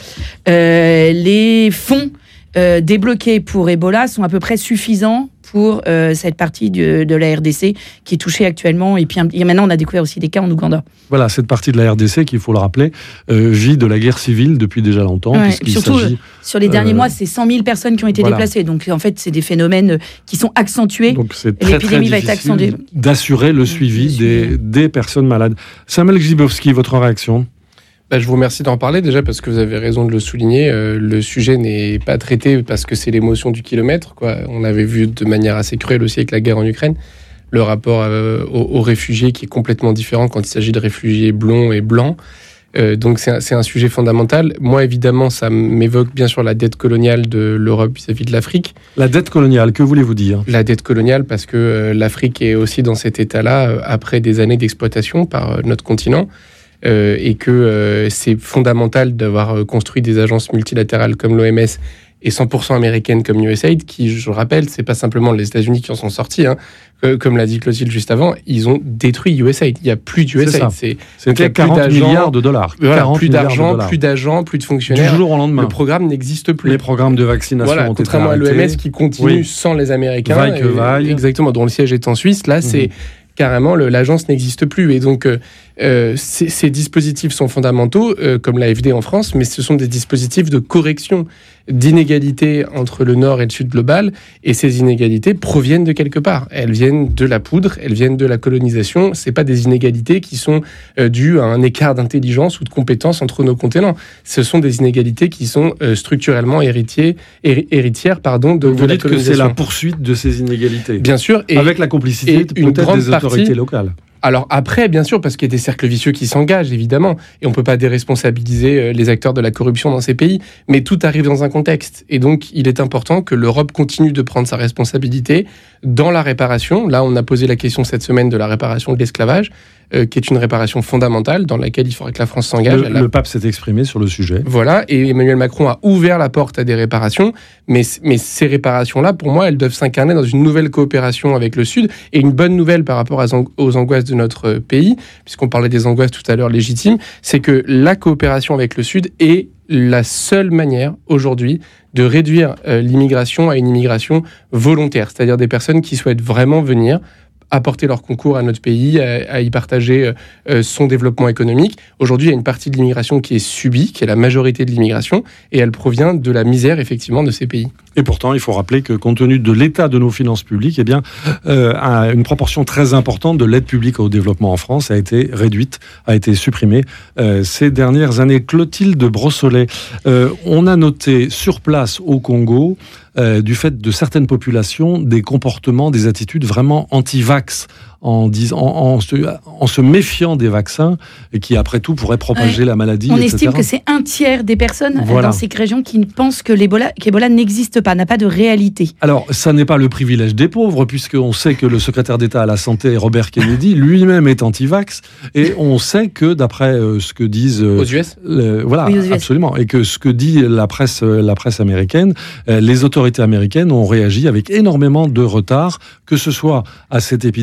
euh, les fonds euh, débloqués pour Ebola sont à peu près suffisants pour euh, cette partie de, de la R D C qui est touchée actuellement. Et puis et maintenant, on a découvert aussi des cas en Ouganda. Voilà, cette partie de la R D C, qu'il faut le rappeler, euh, vit de la guerre civile depuis déjà longtemps. Ouais, surtout, s'agit, sur les derniers euh, mois, c'est cent mille personnes qui ont été voilà. déplacées. Donc, en fait, c'est des phénomènes qui sont accentués. Donc, c'est très, l'épidémie très va être accentuée. d'assurer le suivi des, des personnes malades. Samuel Grzybowski, votre réaction ? Bah, je vous remercie d'en parler déjà parce que vous avez raison de le souligner. Euh, le sujet n'est pas traité parce que c'est l'émotion du kilomètre, quoi. On avait vu de manière assez cruelle aussi avec la guerre en Ukraine le rapport euh, aux, aux réfugiés qui est complètement différent quand il s'agit de réfugiés blonds et blancs. Euh, donc c'est un, c'est un sujet fondamental. Moi, évidemment, ça m'évoque bien sûr la dette coloniale de l'Europe vis-à-vis de l'Afrique. La dette coloniale, que voulez-vous dire ? La dette coloniale parce que euh, l'Afrique est aussi dans cet état-là euh, après des années d'exploitation par euh, notre continent. Euh, et que euh, c'est fondamental d'avoir euh, construit des agences multilatérales comme l'O M S et cent pour cent américaines comme l'U S A I D, qui, je le rappelle, c'est pas simplement les États-Unis qui en sont sortis, hein. Euh, comme l'a dit Clotilde juste avant, ils ont détruit U S A I D. Il n'y a plus d'U S A I D. C'est C'était quarante milliards de dollars. Voilà, plus d'argent, plus d'agents, plus de fonctionnaires. Du jour au lendemain. Le programme n'existe plus. Les programmes de vaccination voilà, ont été arrêtés. Contrairement à l'O M S qui continue oui. sans les Américains. Vaille que vaille. Exactement, dont le siège est en Suisse. Là, mmh. c'est carrément, le, l'agence n'existe plus. Et donc, euh, euh, ces, ces dispositifs sont fondamentaux, euh, comme l'A F D en France, mais ce sont des dispositifs de correction d'inégalités entre le nord et le sud global. Et ces inégalités proviennent de quelque part. Elles viennent de la poudre, elles viennent de la colonisation. C'est pas des inégalités qui sont euh, dues à un écart d'intelligence ou de compétences entre nos continents. Ce sont des inégalités qui sont euh, structurellement héritiers, héri- héritières pardon, de, Vous de la dites colonisation. Que c'est la poursuite de ces inégalités. Bien sûr. Et, avec la complicité et peut-être une grande des autorités partie, locales. Alors après, bien sûr, parce qu'il y a des cercles vicieux qui s'engagent, évidemment, et on ne peut pas déresponsabiliser les acteurs de la corruption dans ces pays, mais tout arrive dans un contexte. Et donc, il est important que l'Europe continue de prendre sa responsabilité dans la réparation. Là, on a posé la question cette semaine de la réparation de l'esclavage, euh, qui est une réparation fondamentale dans laquelle il faudrait que la France s'engage. Le, a... le pape s'est exprimé sur le sujet. Voilà, et Emmanuel Macron a ouvert la porte à des réparations, mais, mais ces réparations-là, pour moi, elles doivent s'incarner dans une nouvelle coopération avec le Sud, et une bonne nouvelle par rapport aux angoisses de notre pays, puisqu'on parlait des angoisses tout à l'heure légitimes, c'est que la coopération avec le Sud est la seule manière aujourd'hui de réduire euh, l'immigration à une immigration volontaire, c'est-à-dire des personnes qui souhaitent vraiment venir apporter leur concours à notre pays, à, à y partager euh, son développement économique. Aujourd'hui, il y a une partie de l'immigration qui est subie, qui est la majorité de l'immigration, et elle provient de la misère, effectivement, de ces pays. Et pourtant, il faut rappeler que, compte tenu de l'état de nos finances publiques, eh bien, euh, une proportion très importante de l'aide publique au développement en France a été réduite, a été supprimée euh, ces dernières années. Clotilde Brossolet, euh, on a noté sur place au Congo, Euh, du fait de certaines populations, des comportements, des attitudes vraiment anti-vax, en, dis, en, en, se, en se méfiant des vaccins, et qui, après tout, pourraient propager ouais. la maladie, On et cetera. estime que c'est un tiers des personnes voilà. dans ces régions qui pensent que l'Ebola, qu'Ebola n'existe pas, n'a pas de réalité. Alors, ça n'est pas le privilège des pauvres, puisqu'on sait que le secrétaire d'État à la Santé, Robert Kennedy, lui-même est anti-vax, et on sait que, d'après euh, ce que disent... Euh, aux U S le, Voilà, oui, aux U S. Absolument. Et que ce que dit la presse, la presse américaine, euh, les autorités américaines ont réagi avec énormément de retard, que ce soit à cette épidémie de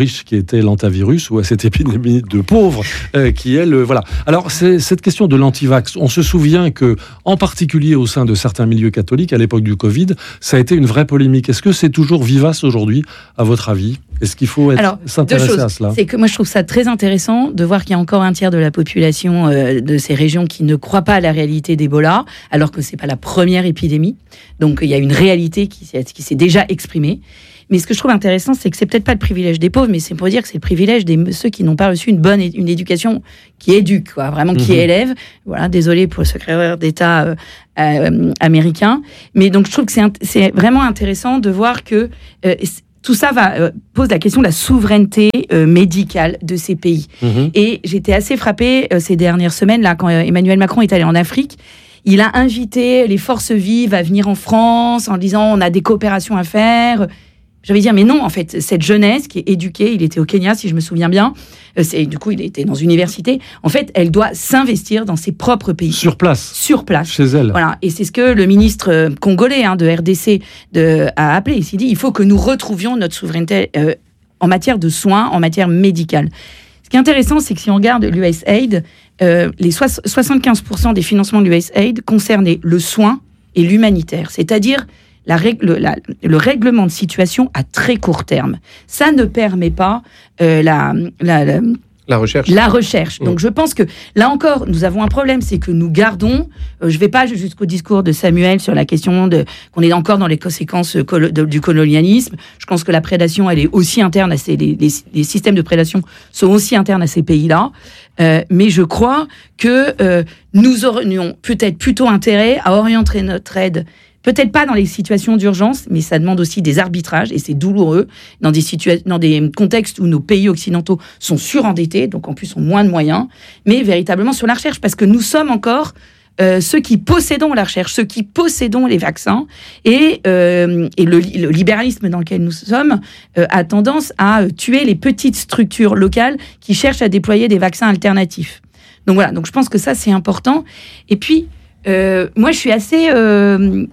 riches qui était l'antavirus ou à cette épidémie de pauvres euh, qui est le voilà. Alors c'est cette question de l'antivax. On se souvient que, en particulier au sein de certains milieux catholiques à l'époque du Covid, ça a été une vraie polémique. Est-ce que c'est toujours vivace aujourd'hui, à votre avis ? Est-ce qu'il faut être, Alors, s'intéresser deux choses. à cela ? C'est que moi je trouve ça très intéressant de voir qu'il y a encore un tiers de la population euh, de ces régions qui ne croit pas à la réalité d'Ebola, alors que c'est pas la première épidémie. Donc il y a une réalité qui s'est, qui s'est déjà exprimée. Mais ce que je trouve intéressant, c'est que c'est peut-être pas le privilège des pauvres, mais c'est pour dire que c'est le privilège de ceux qui n'ont pas reçu une bonne une éducation qui éduque, quoi, vraiment qui mmh. élève. Voilà, désolé pour le secrétaire d'État euh, euh, américain, mais donc je trouve que c'est, c'est vraiment intéressant de voir que euh, tout ça va, euh, pose la question de la souveraineté euh, médicale de ces pays. Mmh. Et j'étais assez frappée euh, ces dernières semaines là quand euh, Emmanuel Macron est allé en Afrique. Il a invité les forces vives à venir en France en disant on a des coopérations à faire. J'avais dire, mais non, en fait, cette jeunesse qui est éduquée, il était au Kenya, si je me souviens bien, euh, c'est, du coup, il était dans une université, en fait, elle doit s'investir dans ses propres pays. Sur place. Sur place. Chez elle. Voilà, et c'est ce que le ministre congolais hein, de R D C de, a appelé. Il s'est dit, il faut que nous retrouvions notre souveraineté euh, en matière de soins, en matière médicale. Ce qui est intéressant, c'est que si on regarde l'U S A I D, euh, les soix- soixante-quinze pour cent des financements de l'U S A I D concernaient le soin et l'humanitaire, c'est-à-dire La règle, la, le règlement de situation à très court terme. Ça ne permet pas euh, la, la, la, la recherche. La recherche. Mmh. Donc je pense que, là encore, nous avons un problème, c'est que nous gardons, euh, je ne vais pas jusqu'au discours de Samuel sur la question de, qu'on est encore dans les conséquences colo, de, du colonialisme. Je pense que la prédation, elle est aussi interne à ces, les, les, les systèmes de prédation sont aussi internes à ces pays-là. Euh, mais je crois que euh, nous aurions peut-être plutôt intérêt à orienter notre aide. Peut-être pas dans les situations d'urgence, mais ça demande aussi des arbitrages, et c'est douloureux, dans des, situa- dans des contextes où nos pays occidentaux sont surendettés, donc en plus ont moins de moyens, mais véritablement sur la recherche, parce que nous sommes encore euh, ceux qui possédons la recherche, ceux qui possédons les vaccins, et, euh, et le, le libéralisme dans lequel nous sommes euh, a tendance à tuer les petites structures locales qui cherchent à déployer des vaccins alternatifs. Donc voilà, donc je pense que ça c'est important. Et puis, euh, moi je suis assez... Euh,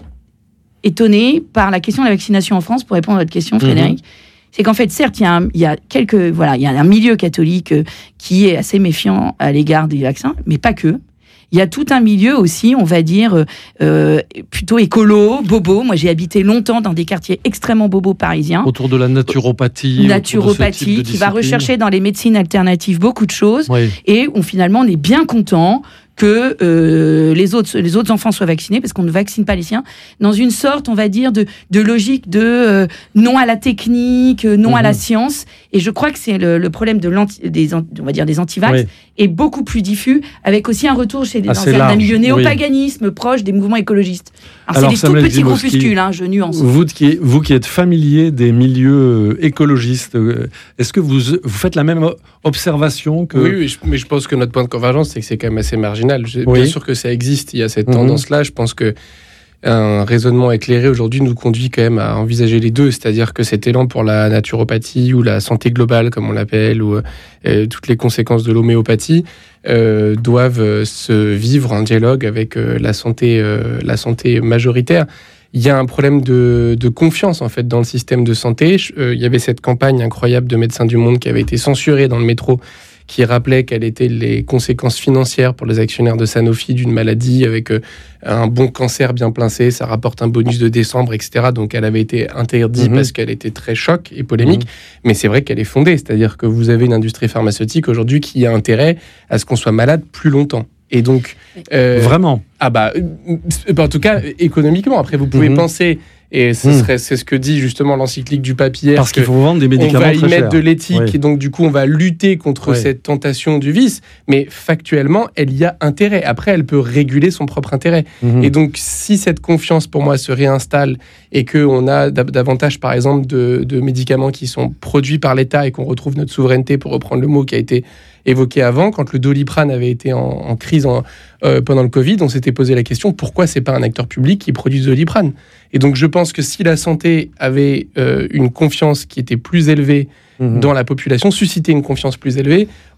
étonné par la question de la vaccination en France, pour répondre à votre question, Frédéric. Mmh. C'est qu'en fait, certes, il y a, un, il y a quelques, voilà, il y a un milieu catholique euh, qui est assez méfiant à l'égard des vaccins, mais pas que. Il y a tout un milieu aussi, on va dire, euh, plutôt écolo, bobo. Moi, j'ai habité longtemps dans des quartiers extrêmement bobos parisiens. Autour de la naturopathie. Naturopathie, qui va rechercher dans les médecines alternatives beaucoup de choses. Oui. Et où finalement, on est bien content que euh, les autres les autres enfants soient vaccinés, parce qu'on ne vaccine pas les siens, dans une sorte, on va dire, de, de logique de euh, non à la technique, non mmh. à la science. Et je crois que c'est le, le problème de l'anti, des, on va dire, des antivax, oui. est beaucoup plus diffus, avec aussi un retour chez des anciens d'un milieu néopaganisme oui. proche des mouvements écologistes. Alors, Alors c'est des tout petits groupuscules, hein, je nuance. Vous qui, vous qui êtes familier des milieux écologistes, est-ce que vous, vous faites la même observation que... Oui, oui, mais je pense que notre point de convergence, c'est que c'est quand même assez marginal. Je, oui. Bien sûr que ça existe, il y a cette mmh. tendance-là. Je pense que un raisonnement éclairé aujourd'hui nous conduit quand même à envisager les deux, c'est-à-dire que cet élan pour la naturopathie ou la santé globale, comme on l'appelle, ou euh, toutes les conséquences de l'homéopathie, euh, doivent euh, se vivre en dialogue avec euh, la santé, euh, la santé majoritaire. Il y a un problème de, de confiance en fait dans le système de santé. Euh, il y avait cette campagne incroyable de Médecins du Monde qui avait été censurée dans le métro, qui rappelait quelles étaient les conséquences financières pour les actionnaires de Sanofi d'une maladie avec euh, un bon cancer bien placé, ça rapporte un bonus de décembre, et cetera. Donc elle avait été interdite mmh. parce qu'elle était très choc et polémique, mmh. mais c'est vrai qu'elle est fondée, c'est-à-dire que vous avez une industrie pharmaceutique aujourd'hui qui a intérêt à ce qu'on soit malade plus longtemps. Et donc... Euh, Vraiment Ah bah, en tout cas, économiquement. Après, vous pouvez mmh. penser... Et ce serait, mmh. c'est ce que dit justement l'encyclique du pape hier. Parce qu'il faut vendre des médicaments très chers. On va y mettre chers. de l'éthique, oui. et donc du coup on va lutter contre oui. cette tentation du vice. Mais factuellement, elle y a intérêt. Après, elle peut réguler son propre intérêt. Mmh. Et donc, si cette confiance pour moi se réinstalle et qu'on a davantage, par exemple, de, de médicaments qui sont produits par l'État et qu'on retrouve notre souveraineté, pour reprendre le mot qui a été évoqué avant, quand le Doliprane avait été en, en crise en, euh, pendant le Covid, on s'était posé la question pourquoi c'est pas un acteur public qui produit du Doliprane. Et donc je pense que si la santé avait euh, une confiance qui était plus élevée mmh. dans la population, suscitait une confiance plus élevée,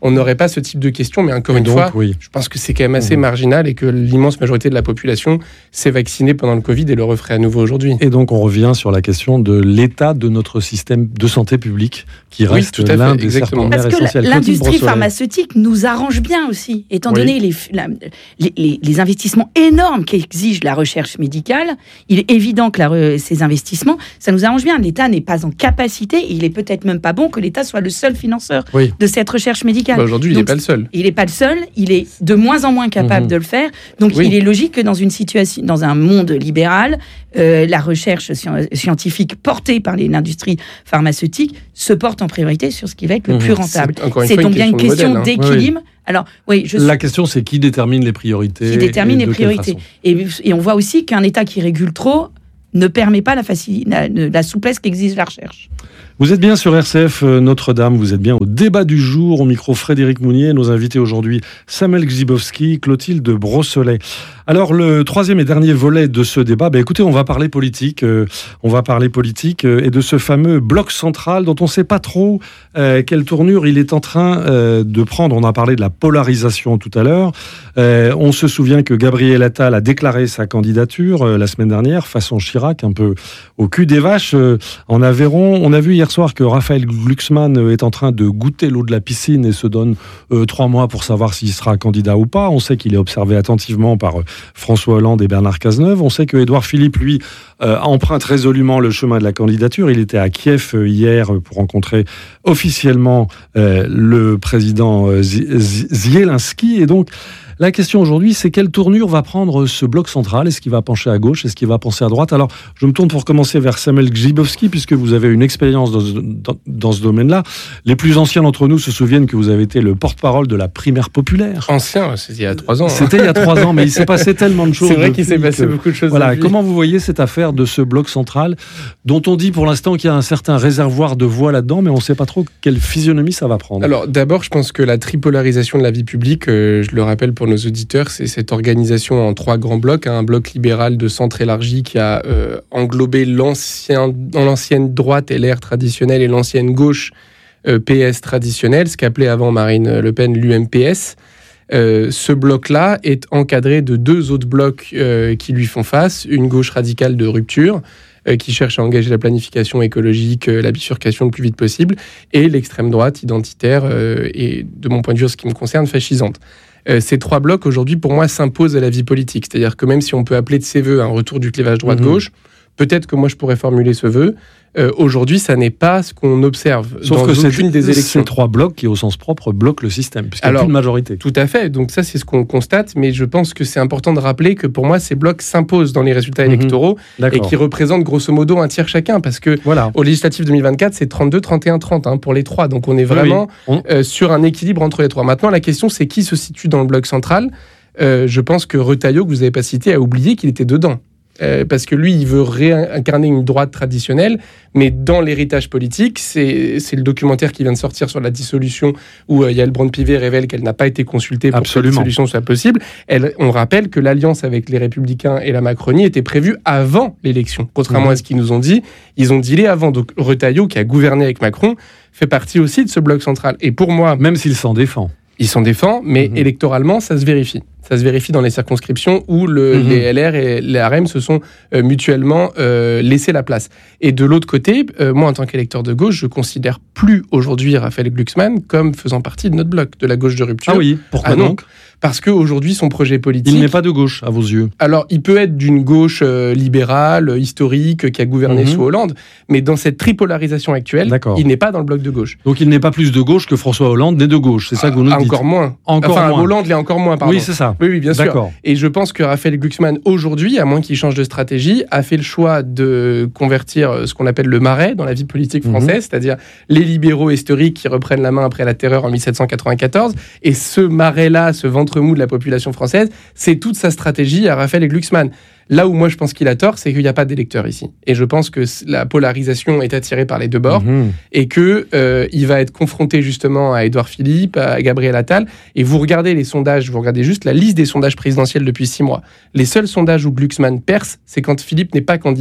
on n'aurait pas ce type de questions. Mais encore et une donc, fois, oui. je pense que c'est quand même assez Mmh. marginal et que l'immense majorité de la population s'est vaccinée pendant le Covid et le referait à nouveau aujourd'hui. Et donc, on revient sur la question de l'état de notre système de santé publique, qui Oui, reste tout à l'un fait, des exactement. serpents de Parce mer que essentiels. la- Clotilde l'industrie Brossolet. pharmaceutique nous arrange bien aussi, étant Oui. donné les, la- les, les- les investissements énormes qu'exige la recherche médicale. Il est évident que la re- ces investissements, ça nous arrange bien. L'État n'est pas en capacité, et il est peut-être même pas bon que l'État soit le seul financeur Oui. de cette recherche médicale. Bah, aujourd'hui, il n'est Donc, pas le seul. Il n'est pas le seul, il est de moins en moins capable Mhm. de le faire. Donc Oui. il est logique que dans une situation, dans un monde libéral, euh, la recherche sci- scientifique portée par les- l'industrie pharmaceutique se porte en priorité sur ce qui va être le Mhm. plus rentable. C'est encore une C'est fois donc une bien une question de question modèle, hein. d'équilibre. Alors oui, je La question, c'est qui détermine les priorités qui détermine et les de quelle priorités. façon. Et, et on voit aussi qu'un État qui régule trop ne permet pas la, facil- la, la souplesse qu'exige la recherche. Vous êtes bien sur R C F Notre-Dame, vous êtes bien au débat du jour, au micro Frédéric Mounier, nos invités aujourd'hui Samuel Grzybowski, Clotilde Brossolet. Alors le troisième et dernier volet de ce débat, ben écoutez, on va parler politique, euh, on va parler politique euh, et de ce fameux bloc central dont on ne sait pas trop euh, quelle tournure il est en train euh, de prendre. On a parlé de la polarisation tout à l'heure. Euh, on se souvient que Gabriel Attal a déclaré sa candidature euh, la semaine dernière, façon Chirac, un peu au cul des vaches euh, en Aveyron. On a vu hier soir que Raphaël Glucksmann euh, est en train de goûter l'eau de la piscine et se donne euh, trois mois pour savoir s'il sera candidat ou pas. On sait qu'il est observé attentivement par euh, François Hollande et Bernard Cazeneuve. On sait que Édouard Philippe, lui, euh, emprunte résolument le chemin de la candidature. Il était à Kiev euh, hier pour rencontrer officiellement euh, le président euh, Zelensky. Et donc, la question aujourd'hui, c'est quelle tournure va prendre ce bloc central? Est-ce qu'il va pencher à gauche? Est-ce qu'il va pencher à droite? Alors, je me tourne pour commencer vers Samuel Grzybowski, puisque vous avez une expérience dans, ce- dans, dans ce domaine-là. Les plus anciens d'entre nous se souviennent que vous avez été le porte-parole de la primaire populaire. Ancien, c'était il y a trois ans. hein. C'était il y a trois ans, mais il s'est passé tellement de choses. C'est vrai qu'il s'est depuis passé que- beaucoup de choses. Voilà, depuis. comment vous voyez cette affaire de ce bloc central, dont on dit pour l'instant qu'il y a un certain réservoir de voix là-dedans, mais on ne sait pas trop quelle physionomie ça va prendre. Alors d'abord, je pense que la tripolarisation de la vie publique, euh, je le rappelle pour nos auditeurs, c'est cette organisation en trois grands blocs. hein, un bloc libéral de centre élargi qui a euh, englobé l'ancien, dans l'ancienne droite L R traditionnelle et l'ancienne gauche euh, P S traditionnelle, ce qu'appelait avant Marine Le Pen l'U M P S. Euh, ce bloc-là est encadré de deux autres blocs euh, qui lui font face, une gauche radicale de rupture, euh, qui cherche à engager la planification écologique, euh, la bifurcation le plus vite possible, et l'extrême droite identitaire euh, et, de mon point de vue, en ce qui me concerne, fascisante. Euh, ces trois blocs, aujourd'hui, pour moi, s'imposent à la vie politique. C'est-à-dire que même si on peut appeler de ses voeux un retour du clivage droite-gauche, mmh. peut-être que moi, je pourrais formuler ce vœu. Euh, aujourd'hui, ça n'est pas ce qu'on observe Sauf dans que c'est aucune des élections. Ces trois blocs qui, au sens propre, bloquent le système, puisqu'il n'y a Alors, plus de majorité. Tout à fait. Donc ça, c'est ce qu'on constate. Mais je pense que c'est important de rappeler que pour moi, ces blocs s'imposent dans les résultats Mmh. électoraux et D'accord. qui représentent grosso modo un tiers chacun. Parce que Voilà. au législatif deux mille vingt-quatre, c'est trente-deux, trente et un, trente hein, pour les trois. Donc on est vraiment Oui, oui. On- euh, sur un équilibre entre les trois. Maintenant, la question, c'est qui se situe dans le bloc central. Euh, je pense que Retailleau, que vous n'avez pas cité, a oublié qu'il était dedans. Euh, parce que lui, il veut réincarner une droite traditionnelle, mais dans l'héritage politique, c'est, c'est le documentaire qui vient de sortir sur la dissolution, où euh, Yael Braun-Pivet révèle qu'elle n'a pas été consultée pour Absolument. que la dissolution soit possible. Elle, on rappelle que l'alliance avec les Républicains et la Macronie était prévue avant l'élection. Contrairement Mmh. à ce qu'ils nous ont dit, ils ont dealé avant. Donc Retailleau, qui a gouverné avec Macron, fait partie aussi de ce bloc central. Et pour moi, Même s'il s'en défend. il s'en défend, mais Mhm. électoralement, ça se vérifie. Ça se vérifie dans les circonscriptions où le, Mhm. les L R et les R M se sont euh, mutuellement euh, laissé la place. Et de l'autre côté, euh, moi, en tant qu'électeur de gauche, je considère plus aujourd'hui Raphaël Glucksmann comme faisant partie de notre bloc, de la gauche de rupture. Ah oui, pourquoi Ah non. donc? Parce qu'aujourd'hui, son projet politique... Il n'est pas de gauche, à vos yeux. Alors, il peut être d'une gauche euh, libérale, euh, historique, euh, qui a gouverné Mhm. sous Hollande, mais dans cette tripolarisation actuelle, D'accord. il n'est pas dans le bloc de gauche. Donc il n'est pas plus de gauche que François Hollande n'est de gauche. C'est ça que vous nous Ah, dites. encore moins. Encore enfin, moins. Hollande l'est encore moins, pardon. Oui, c'est ça. Oui, oui, bien sûr. D'accord. Et je pense que Raphaël Glucksmann, aujourd'hui, à moins qu'il change de stratégie, a fait le choix de convertir ce qu'on appelle le marais dans la vie politique française, Mhm. c'est-à-dire les libéraux historiques qui reprennent la main après la terreur en dix-sept cent quatre-vingt-quatorze. Et ce marais-là, ce ventre mou de la population française, c'est toute sa stratégie à Raphaël Glucksmann. Là où moi je pense qu'il a tort, c'est qu'il n'y a pas d'électeurs ici. Et je pense que la polarisation est attirée par les deux bords Mhm. et que euh, il va être confronté justement à Édouard Philippe, à Gabriel Attal. Et vous regardez les sondages, vous regardez juste la liste des sondages présidentiels depuis six mois. Les seuls sondages où Glucksmann perce, c'est quand Philippe n'est pas candidat.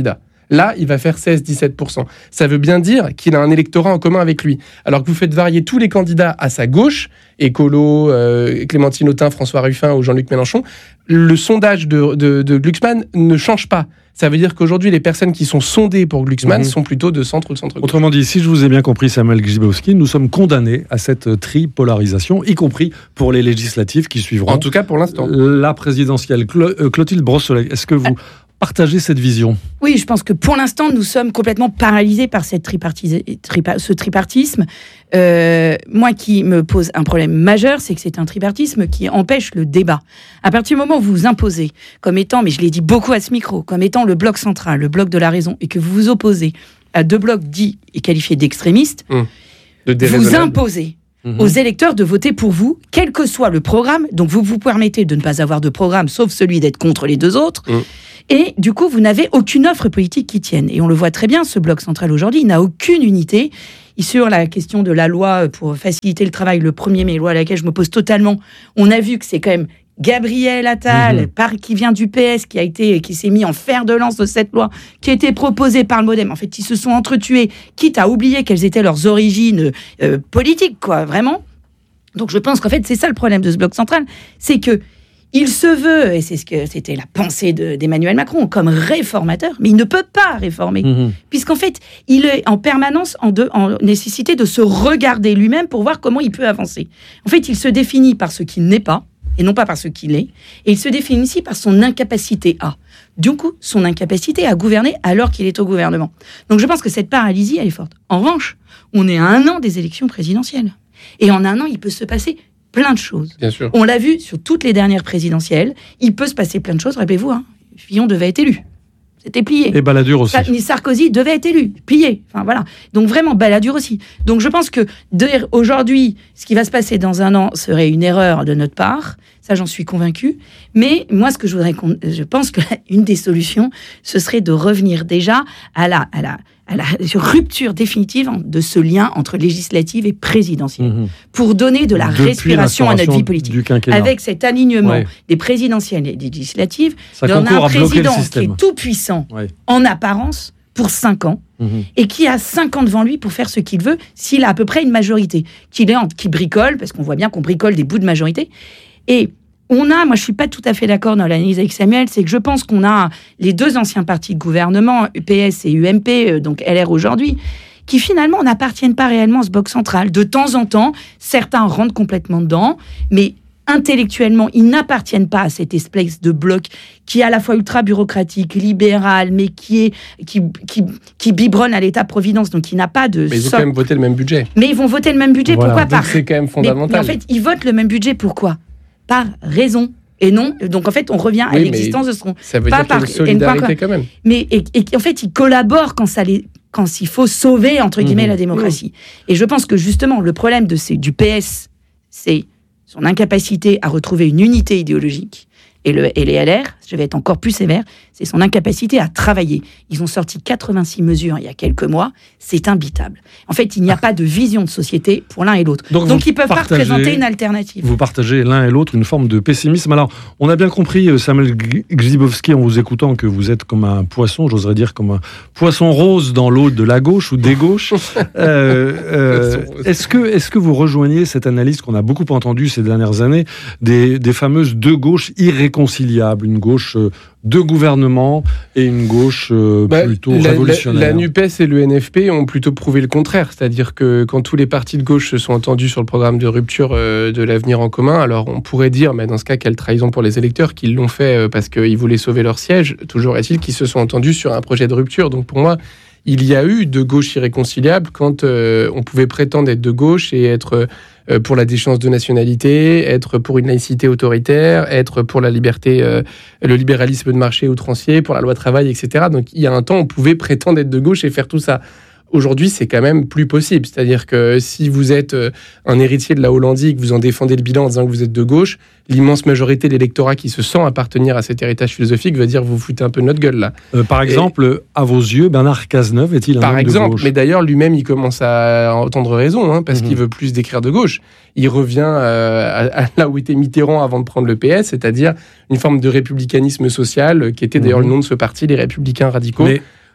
Là, il va faire seize à dix-sept pour cent. Ça veut bien dire qu'il a un électorat en commun avec lui. Alors que vous faites varier tous les candidats à sa gauche, Écolo, euh, Clémentine Autain, François Ruffin ou Jean-Luc Mélenchon, le sondage de, de, de Glucksmann ne change pas. Ça veut dire qu'aujourd'hui, les personnes qui sont sondées pour Glucksmann mmh. sont plutôt de centre ou de centre-gauche. Autrement dit, si je vous ai bien compris, Samuel Grzybowski, nous sommes condamnés à cette tripolarisation, y compris pour les législatives qui suivront. En tout cas, pour l'instant. La présidentielle. Cl- euh, Clotilde Brossolet, est-ce que vous partagez cette vision ? Oui, je pense que pour l'instant, nous sommes complètement paralysés par cette tripartis- tripa- ce tripartisme. Euh, moi, qui me pose un problème majeur, c'est que c'est un tripartisme qui empêche le débat. À partir du moment où vous vous imposez comme étant, mais je l'ai dit beaucoup à ce micro, comme étant le bloc central, le bloc de la raison, et que vous vous opposez à deux blocs dits et qualifiés d'extrémistes, mmh. de vous imposez mmh. aux électeurs de voter pour vous, quel que soit le programme. Donc vous vous permettez de ne pas avoir de programme, sauf celui d'être contre les deux autres. Mmh. Et du coup, vous n'avez aucune offre politique qui tienne. Et on le voit très bien, ce bloc central aujourd'hui, il n'a aucune unité. Et sur la question de la loi pour faciliter le travail, le premier mai, loi à laquelle je m'oppose totalement, on a vu que c'est quand même Gabriel Attal, mmh. par, qui vient du P S, qui a été, qui s'est mis en fer de lance de cette loi, qui a été proposée par le MoDem. En fait, ils se sont entretués, quitte à oublier quelles étaient leurs origines euh, politiques, quoi, vraiment. Donc je pense qu'en fait, c'est ça le problème de ce bloc central, c'est que il se veut, et c'est ce que c'était la pensée de, d'Emmanuel Macron, comme réformateur, mais il ne peut pas réformer, mmh. puisqu'en fait, il est en permanence en, de, en nécessité de se regarder lui-même pour voir comment il peut avancer. En fait, il se définit par ce qu'il n'est pas, et non pas par ce qu'il est, et il se définit ici par son incapacité à. Du coup, son incapacité à gouverner alors qu'il est au gouvernement. Donc je pense que cette paralysie, elle est forte. En revanche, on est à un an des élections présidentielles. Et en un an, il peut se passer plein de choses. Bien sûr. On l'a vu sur toutes les dernières présidentielles. Il peut se passer plein de choses. Rappelez-vous, hein, Fillon devait être élu. C'était plié. Et Balladur aussi. Sarkozy devait être élu, plié. Enfin voilà. Donc vraiment, Balladur aussi. Donc je pense que de, aujourd'hui, ce qui va se passer dans un an serait une erreur de notre part. Ça, j'en suis convaincue. Mais moi, ce que je voudrais, qu'on, je pense que une des solutions, ce serait de revenir déjà à la, à la, à la rupture définitive de ce lien entre législative et présidentielle, mmh. pour donner de la Depuis respiration à notre vie politique. Avec cet alignement ouais. des présidentielles et des législatives, on a un président qui est tout puissant ouais. en apparence pour cinq ans, mmh. et qui a cinq ans devant lui pour faire ce qu'il veut, s'il a à peu près une majorité, qu'il est en, qui bricole, parce qu'on voit bien qu'on bricole des bouts de majorité. Et on a, moi je suis pas tout à fait d'accord dans l'analyse avec Samuel, c'est que je pense qu'on a les deux anciens partis de gouvernement, U P S et U M P, donc L R aujourd'hui, qui finalement n'appartiennent pas réellement à ce bloc central. De temps en temps, certains rentrent complètement dedans, mais intellectuellement, ils n'appartiennent pas à cette espèce de bloc qui est à la fois ultra bureaucratique, libéral, mais qui est qui qui, qui biberonne à l'État-providence, donc qui n'a pas de. Mais ils ont so- quand même voté le même budget. Mais ils vont voter le même budget, voilà. Pourquoi pas ? C'est quand même fondamental. Mais, mais en fait, ils votent le même budget, pourquoi ? Par raison. Et non, donc en fait, on revient à oui, l'existence de ce qu'on... Ça veut pas dire qu'il y a une solidarité quand même. Mais et, et en fait, ils collaborent quand ça les, quand il faut sauver entre guillemets mmh. la démocratie. Mmh. Et je pense que justement, le problème de ces, du P S, c'est son incapacité à retrouver une unité idéologique. Et, le, et les L R, je vais être encore plus sévère, c'est son incapacité à travailler. Ils ont sorti quatre-vingt-six mesures il y a quelques mois, c'est imbitable. En fait, il n'y a pas de vision de société pour l'un et l'autre. Donc, Donc ils ne peuvent pas représenter une alternative. Vous partagez l'un et l'autre une forme de pessimisme. Alors, on a bien compris, Samuel Grzybowski, en vous écoutant, que vous êtes comme un poisson, j'oserais dire comme un poisson rose dans l'eau de la gauche ou des gauches. euh, euh, est-ce que, est-ce que vous rejoignez cette analyse qu'on a beaucoup entendue ces dernières années des, des fameuses deux gauches irréconciliables, une gauche de gouvernement et une gauche euh, bah, plutôt la, révolutionnaire. La, la NUPES et le N F P ont plutôt prouvé le contraire, c'est-à-dire que quand tous les partis de gauche se sont entendus sur le programme de rupture euh, de l'avenir en commun, alors on pourrait dire, mais dans ce cas, quelle trahison pour les électeurs, qu'ils l'ont fait euh, parce qu'ils voulaient sauver leur siège, toujours est-il qu'ils se sont entendus sur un projet de rupture. Donc pour moi, il y a eu de gauche irréconciliable quand euh, on pouvait prétendre être de gauche et être euh, pour la déchéance de nationalité, être pour une laïcité autoritaire, être pour la liberté, euh, le libéralisme de marché outrancier, pour la loi travail, et cetera. Donc il y a un temps, on pouvait prétendre être de gauche et faire tout ça. Aujourd'hui, c'est quand même plus possible. C'est-à-dire que si vous êtes un héritier de la Hollandie et que vous en défendez le bilan en disant que vous êtes de gauche, l'immense majorité de l'électorat qui se sent appartenir à cet héritage philosophique va dire vous vous foutez un peu de notre gueule là. Euh, par exemple, et, à vos yeux, Bernard Cazeneuve est-il un par homme exemple, de gauche ? Mais d'ailleurs, lui-même, il commence à entendre raison hein, parce mmh. qu'il veut plus décrire de gauche. Il revient euh, à, à là où était Mitterrand avant de prendre le P S, c'est-à-dire une forme de républicanisme social qui était d'ailleurs mmh. le nom de ce parti, les Républicains radicaux. Mais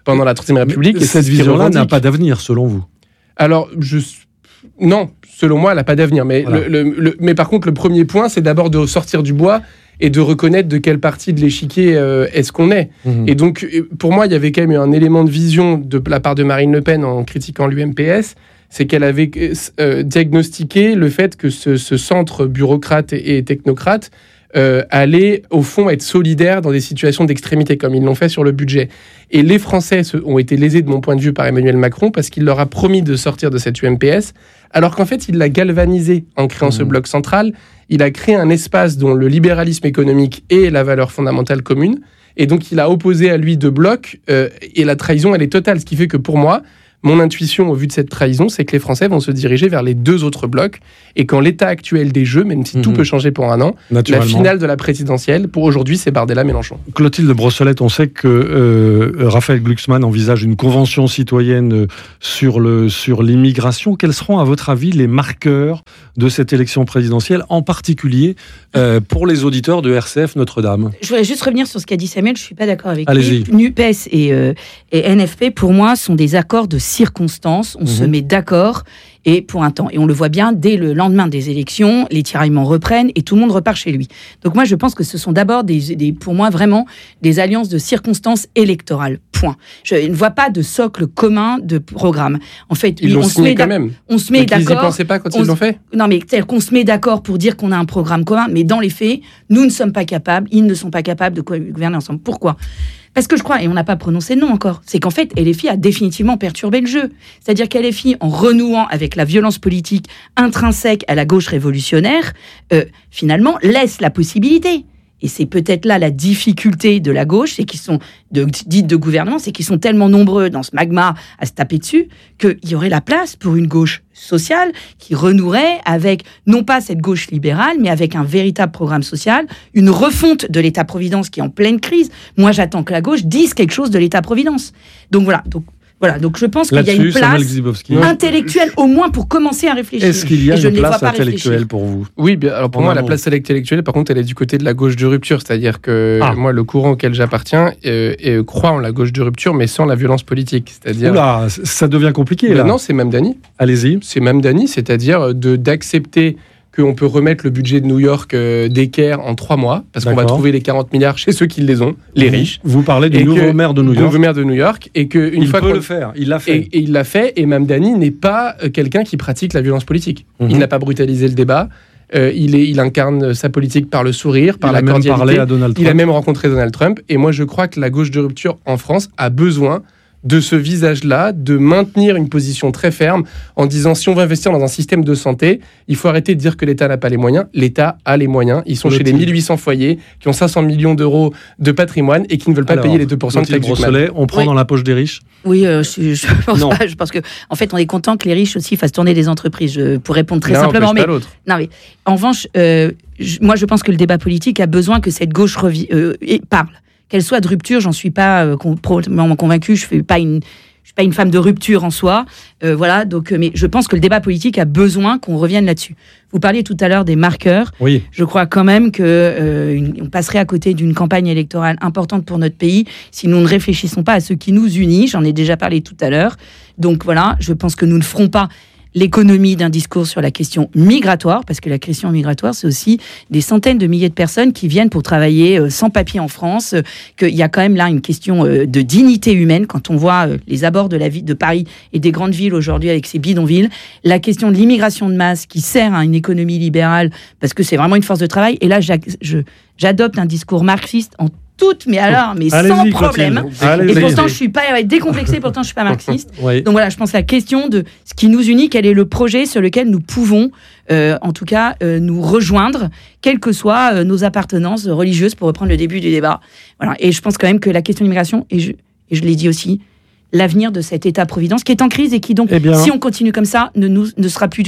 pendant la Troisième République. Et et cette vision-là n'a pas d'avenir, selon vous? Alors, je... non, selon moi, elle n'a pas d'avenir. Mais, voilà. le, le, le, mais par contre, le premier point, c'est d'abord de sortir du bois et de reconnaître de quelle partie de l'échiquier euh, est-ce qu'on est. Mmh. Et donc, pour moi, il y avait quand même un élément de vision de la part de Marine Le Pen en critiquant l'U M P S, c'est qu'elle avait euh, diagnostiqué le fait que ce, ce centre bureaucrate et, et technocrate euh, allait, au fond, être solidaire dans des situations d'extrémité, comme ils l'ont fait sur le budget. Et les Français ont été lésés, de mon point de vue, par Emmanuel Macron, parce qu'il leur a promis de sortir de cette U M P S, alors qu'en fait, il l'a galvanisé en créant mmh. ce bloc central. Il a créé un espace dont le libéralisme économique est la valeur fondamentale commune, et donc il a opposé à lui deux blocs, euh, et la trahison, elle est totale, ce qui fait que pour moi, mon intuition au vu de cette trahison, c'est que les Français vont se diriger vers les deux autres blocs, et qu'en l'état actuel des jeux, même si mmh. tout peut changer pour un an, la finale de la présidentielle, pour aujourd'hui, c'est Bardella-Mélenchon. Clotilde Brossolette, on sait que euh, Raphaël Glucksmann envisage une convention citoyenne sur, le, sur l'immigration. Quels seront, à votre avis, les marqueurs de cette élection présidentielle, en particulier euh, pour les auditeurs de R C F Notre-Dame? Je voudrais juste revenir sur ce qu'a dit Samuel, je ne suis pas d'accord avec Allez-y. lui. NUPES et, euh, et N F P, pour moi, sont des accords de circonstances. On mmh. se met d'accord et pour un temps. Et on le voit bien, dès le lendemain des élections, les tiraillements reprennent et tout le monde repart chez lui. Donc moi, je pense que ce sont d'abord, des, des, pour moi, vraiment des alliances de circonstances électorales. Point. Je ne vois pas de socle commun de programme. En fait, ils oui, l'ont on signé se met quand même. On se met mais d'accord. Ils n'y pensaient pas quand ils l'ont fait. Non, mais c'est-à-dire qu'on se met d'accord pour dire qu'on a un programme commun, mais dans les faits, nous ne sommes pas capables, ils ne sont pas capables de gouverner ensemble. Pourquoi ? Parce que je crois, et on n'a pas prononcé non encore, c'est qu'en fait, L F I a définitivement perturbé le jeu. C'est-à-dire qu'L F I, en renouant avec la violence politique intrinsèque à la gauche révolutionnaire, euh, finalement, laisse la possibilité. Et c'est peut-être là la difficulté de la gauche, c'est qu'ils sont, de, dites de gouvernement, c'est qu'ils sont tellement nombreux dans ce magma à se taper dessus, qu'il y aurait la place pour une gauche sociale qui renouerait avec, non pas cette gauche libérale, mais avec un véritable programme social, une refonte de l'État-providence qui est en pleine crise. Moi, j'attends que la gauche dise quelque chose de l'État-providence. Donc voilà, donc Voilà, donc je pense qu'il y a une place intellectuelle, au moins pour commencer à réfléchir. Est-ce qu'il y a une place intellectuelle pour vous ? Oui, bien, alors pour moi, la place intellectuelle, par contre, elle est du côté de la gauche de rupture. C'est-à-dire que ah. moi, le courant auquel j'appartiens euh, euh, croit en la gauche de rupture, mais sans la violence politique. C'est-à-dire... Oula, ça devient compliqué, là. Non, c'est Mamdani. Allez-y. C'est Mamdani, c'est-à-dire de, d'accepter qu'on peut remettre le budget de New York euh, d'équerre en trois mois, parce D'accord. qu'on va trouver les quarante milliards chez ceux qui les ont, les vous, riches. Vous parlez du nouveau que, maire de New York. Nouveau maire de New York, et que une il fois peut qu'on... le faire, il l'a fait. Et, et il l'a fait, et Mamdani n'est pas quelqu'un qui pratique la violence politique. Mm-hmm. Il n'a pas brutalisé le débat. Euh, il, est, il incarne sa politique par le sourire, par il la a même cordialité. Parlé à Donald Trump. Il a même rencontré Donald Trump. Et moi, je crois que la gauche de rupture en France a besoin de ce visage-là, de maintenir une position très ferme en disant si on veut investir dans un système de santé, il faut arrêter de dire que l'État n'a pas les moyens. L'État a les moyens. Ils sont chez les mille huit cents foyers qui ont cinq cents millions d'euros de patrimoine et qui ne veulent pas Alors, payer les deux pour cent de taxes Brossolette, on prend oui. dans la poche des riches ? Oui, euh, je, je pense non. pas. Je pense que, en fait, on est content que les riches aussi fassent tourner des entreprises. Je, pour répondre très non, simplement, mais, non, mais en revanche, euh, je, moi, je pense que le débat politique a besoin que cette gauche revi- euh, parle. Qu'elle soit de rupture, j'en suis pas euh, probablement convaincue. Je fais pas une Je suis pas une femme de rupture en soi, euh, voilà. Donc, mais je pense que le débat politique a besoin qu'on revienne là-dessus. Vous parliez tout à l'heure des marqueurs. Oui. Je crois quand même que euh, une, on passerait à côté d'une campagne électorale importante pour notre pays si nous ne réfléchissons pas à ce qui nous unit. J'en ai déjà parlé tout à l'heure. Donc voilà, je pense que nous ne ferons pas l'économie d'un discours sur la question migratoire, parce que la question migratoire, c'est aussi des centaines de milliers de personnes qui viennent pour travailler euh, sans papier en France, euh, qu'il y a quand même là une question euh, de dignité humaine, quand on voit euh, les abords de la ville de Paris et des grandes villes aujourd'hui avec ces bidonvilles, la question de l'immigration de masse qui sert à une économie libérale, parce que c'est vraiment une force de travail, et là, je, j'adopte un discours marxiste en toutes, mais alors, mais Allez-y, sans problème. Allez-y. Et pourtant, je suis pas décomplexée, pourtant, je suis pas marxiste. Oui. Donc voilà, je pense à la question de ce qui nous unit, quel est le projet sur lequel nous pouvons, euh, en tout cas, euh, nous rejoindre, quelles que soient euh, nos appartenances religieuses, pour reprendre le début du débat. Voilà. Et je pense quand même que la question de l'immigration, et je, et je l'ai dit aussi, l'avenir de cet État-providence qui est en crise et qui donc, eh bien, si on continue comme ça, ne, nous, ne sera plus du tout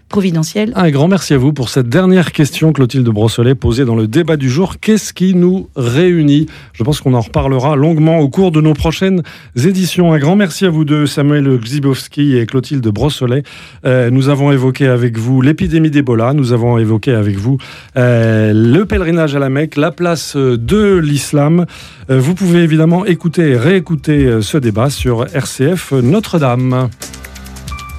providentielle. Un grand merci à vous pour cette dernière question, Clotilde Brossolet, posée dans le débat du jour. Qu'est-ce qui nous réunit ? Je pense qu'on en reparlera longuement au cours de nos prochaines éditions. Un grand merci à vous deux, Samuel Gzybowski et Clotilde Brossolet. Euh, nous avons évoqué avec vous l'épidémie d'Ebola, nous avons évoqué avec vous euh, le pèlerinage à la Mecque, la place de l'islam. Euh, vous pouvez évidemment écouter et réécouter ce débat sur R C F Notre-Dame.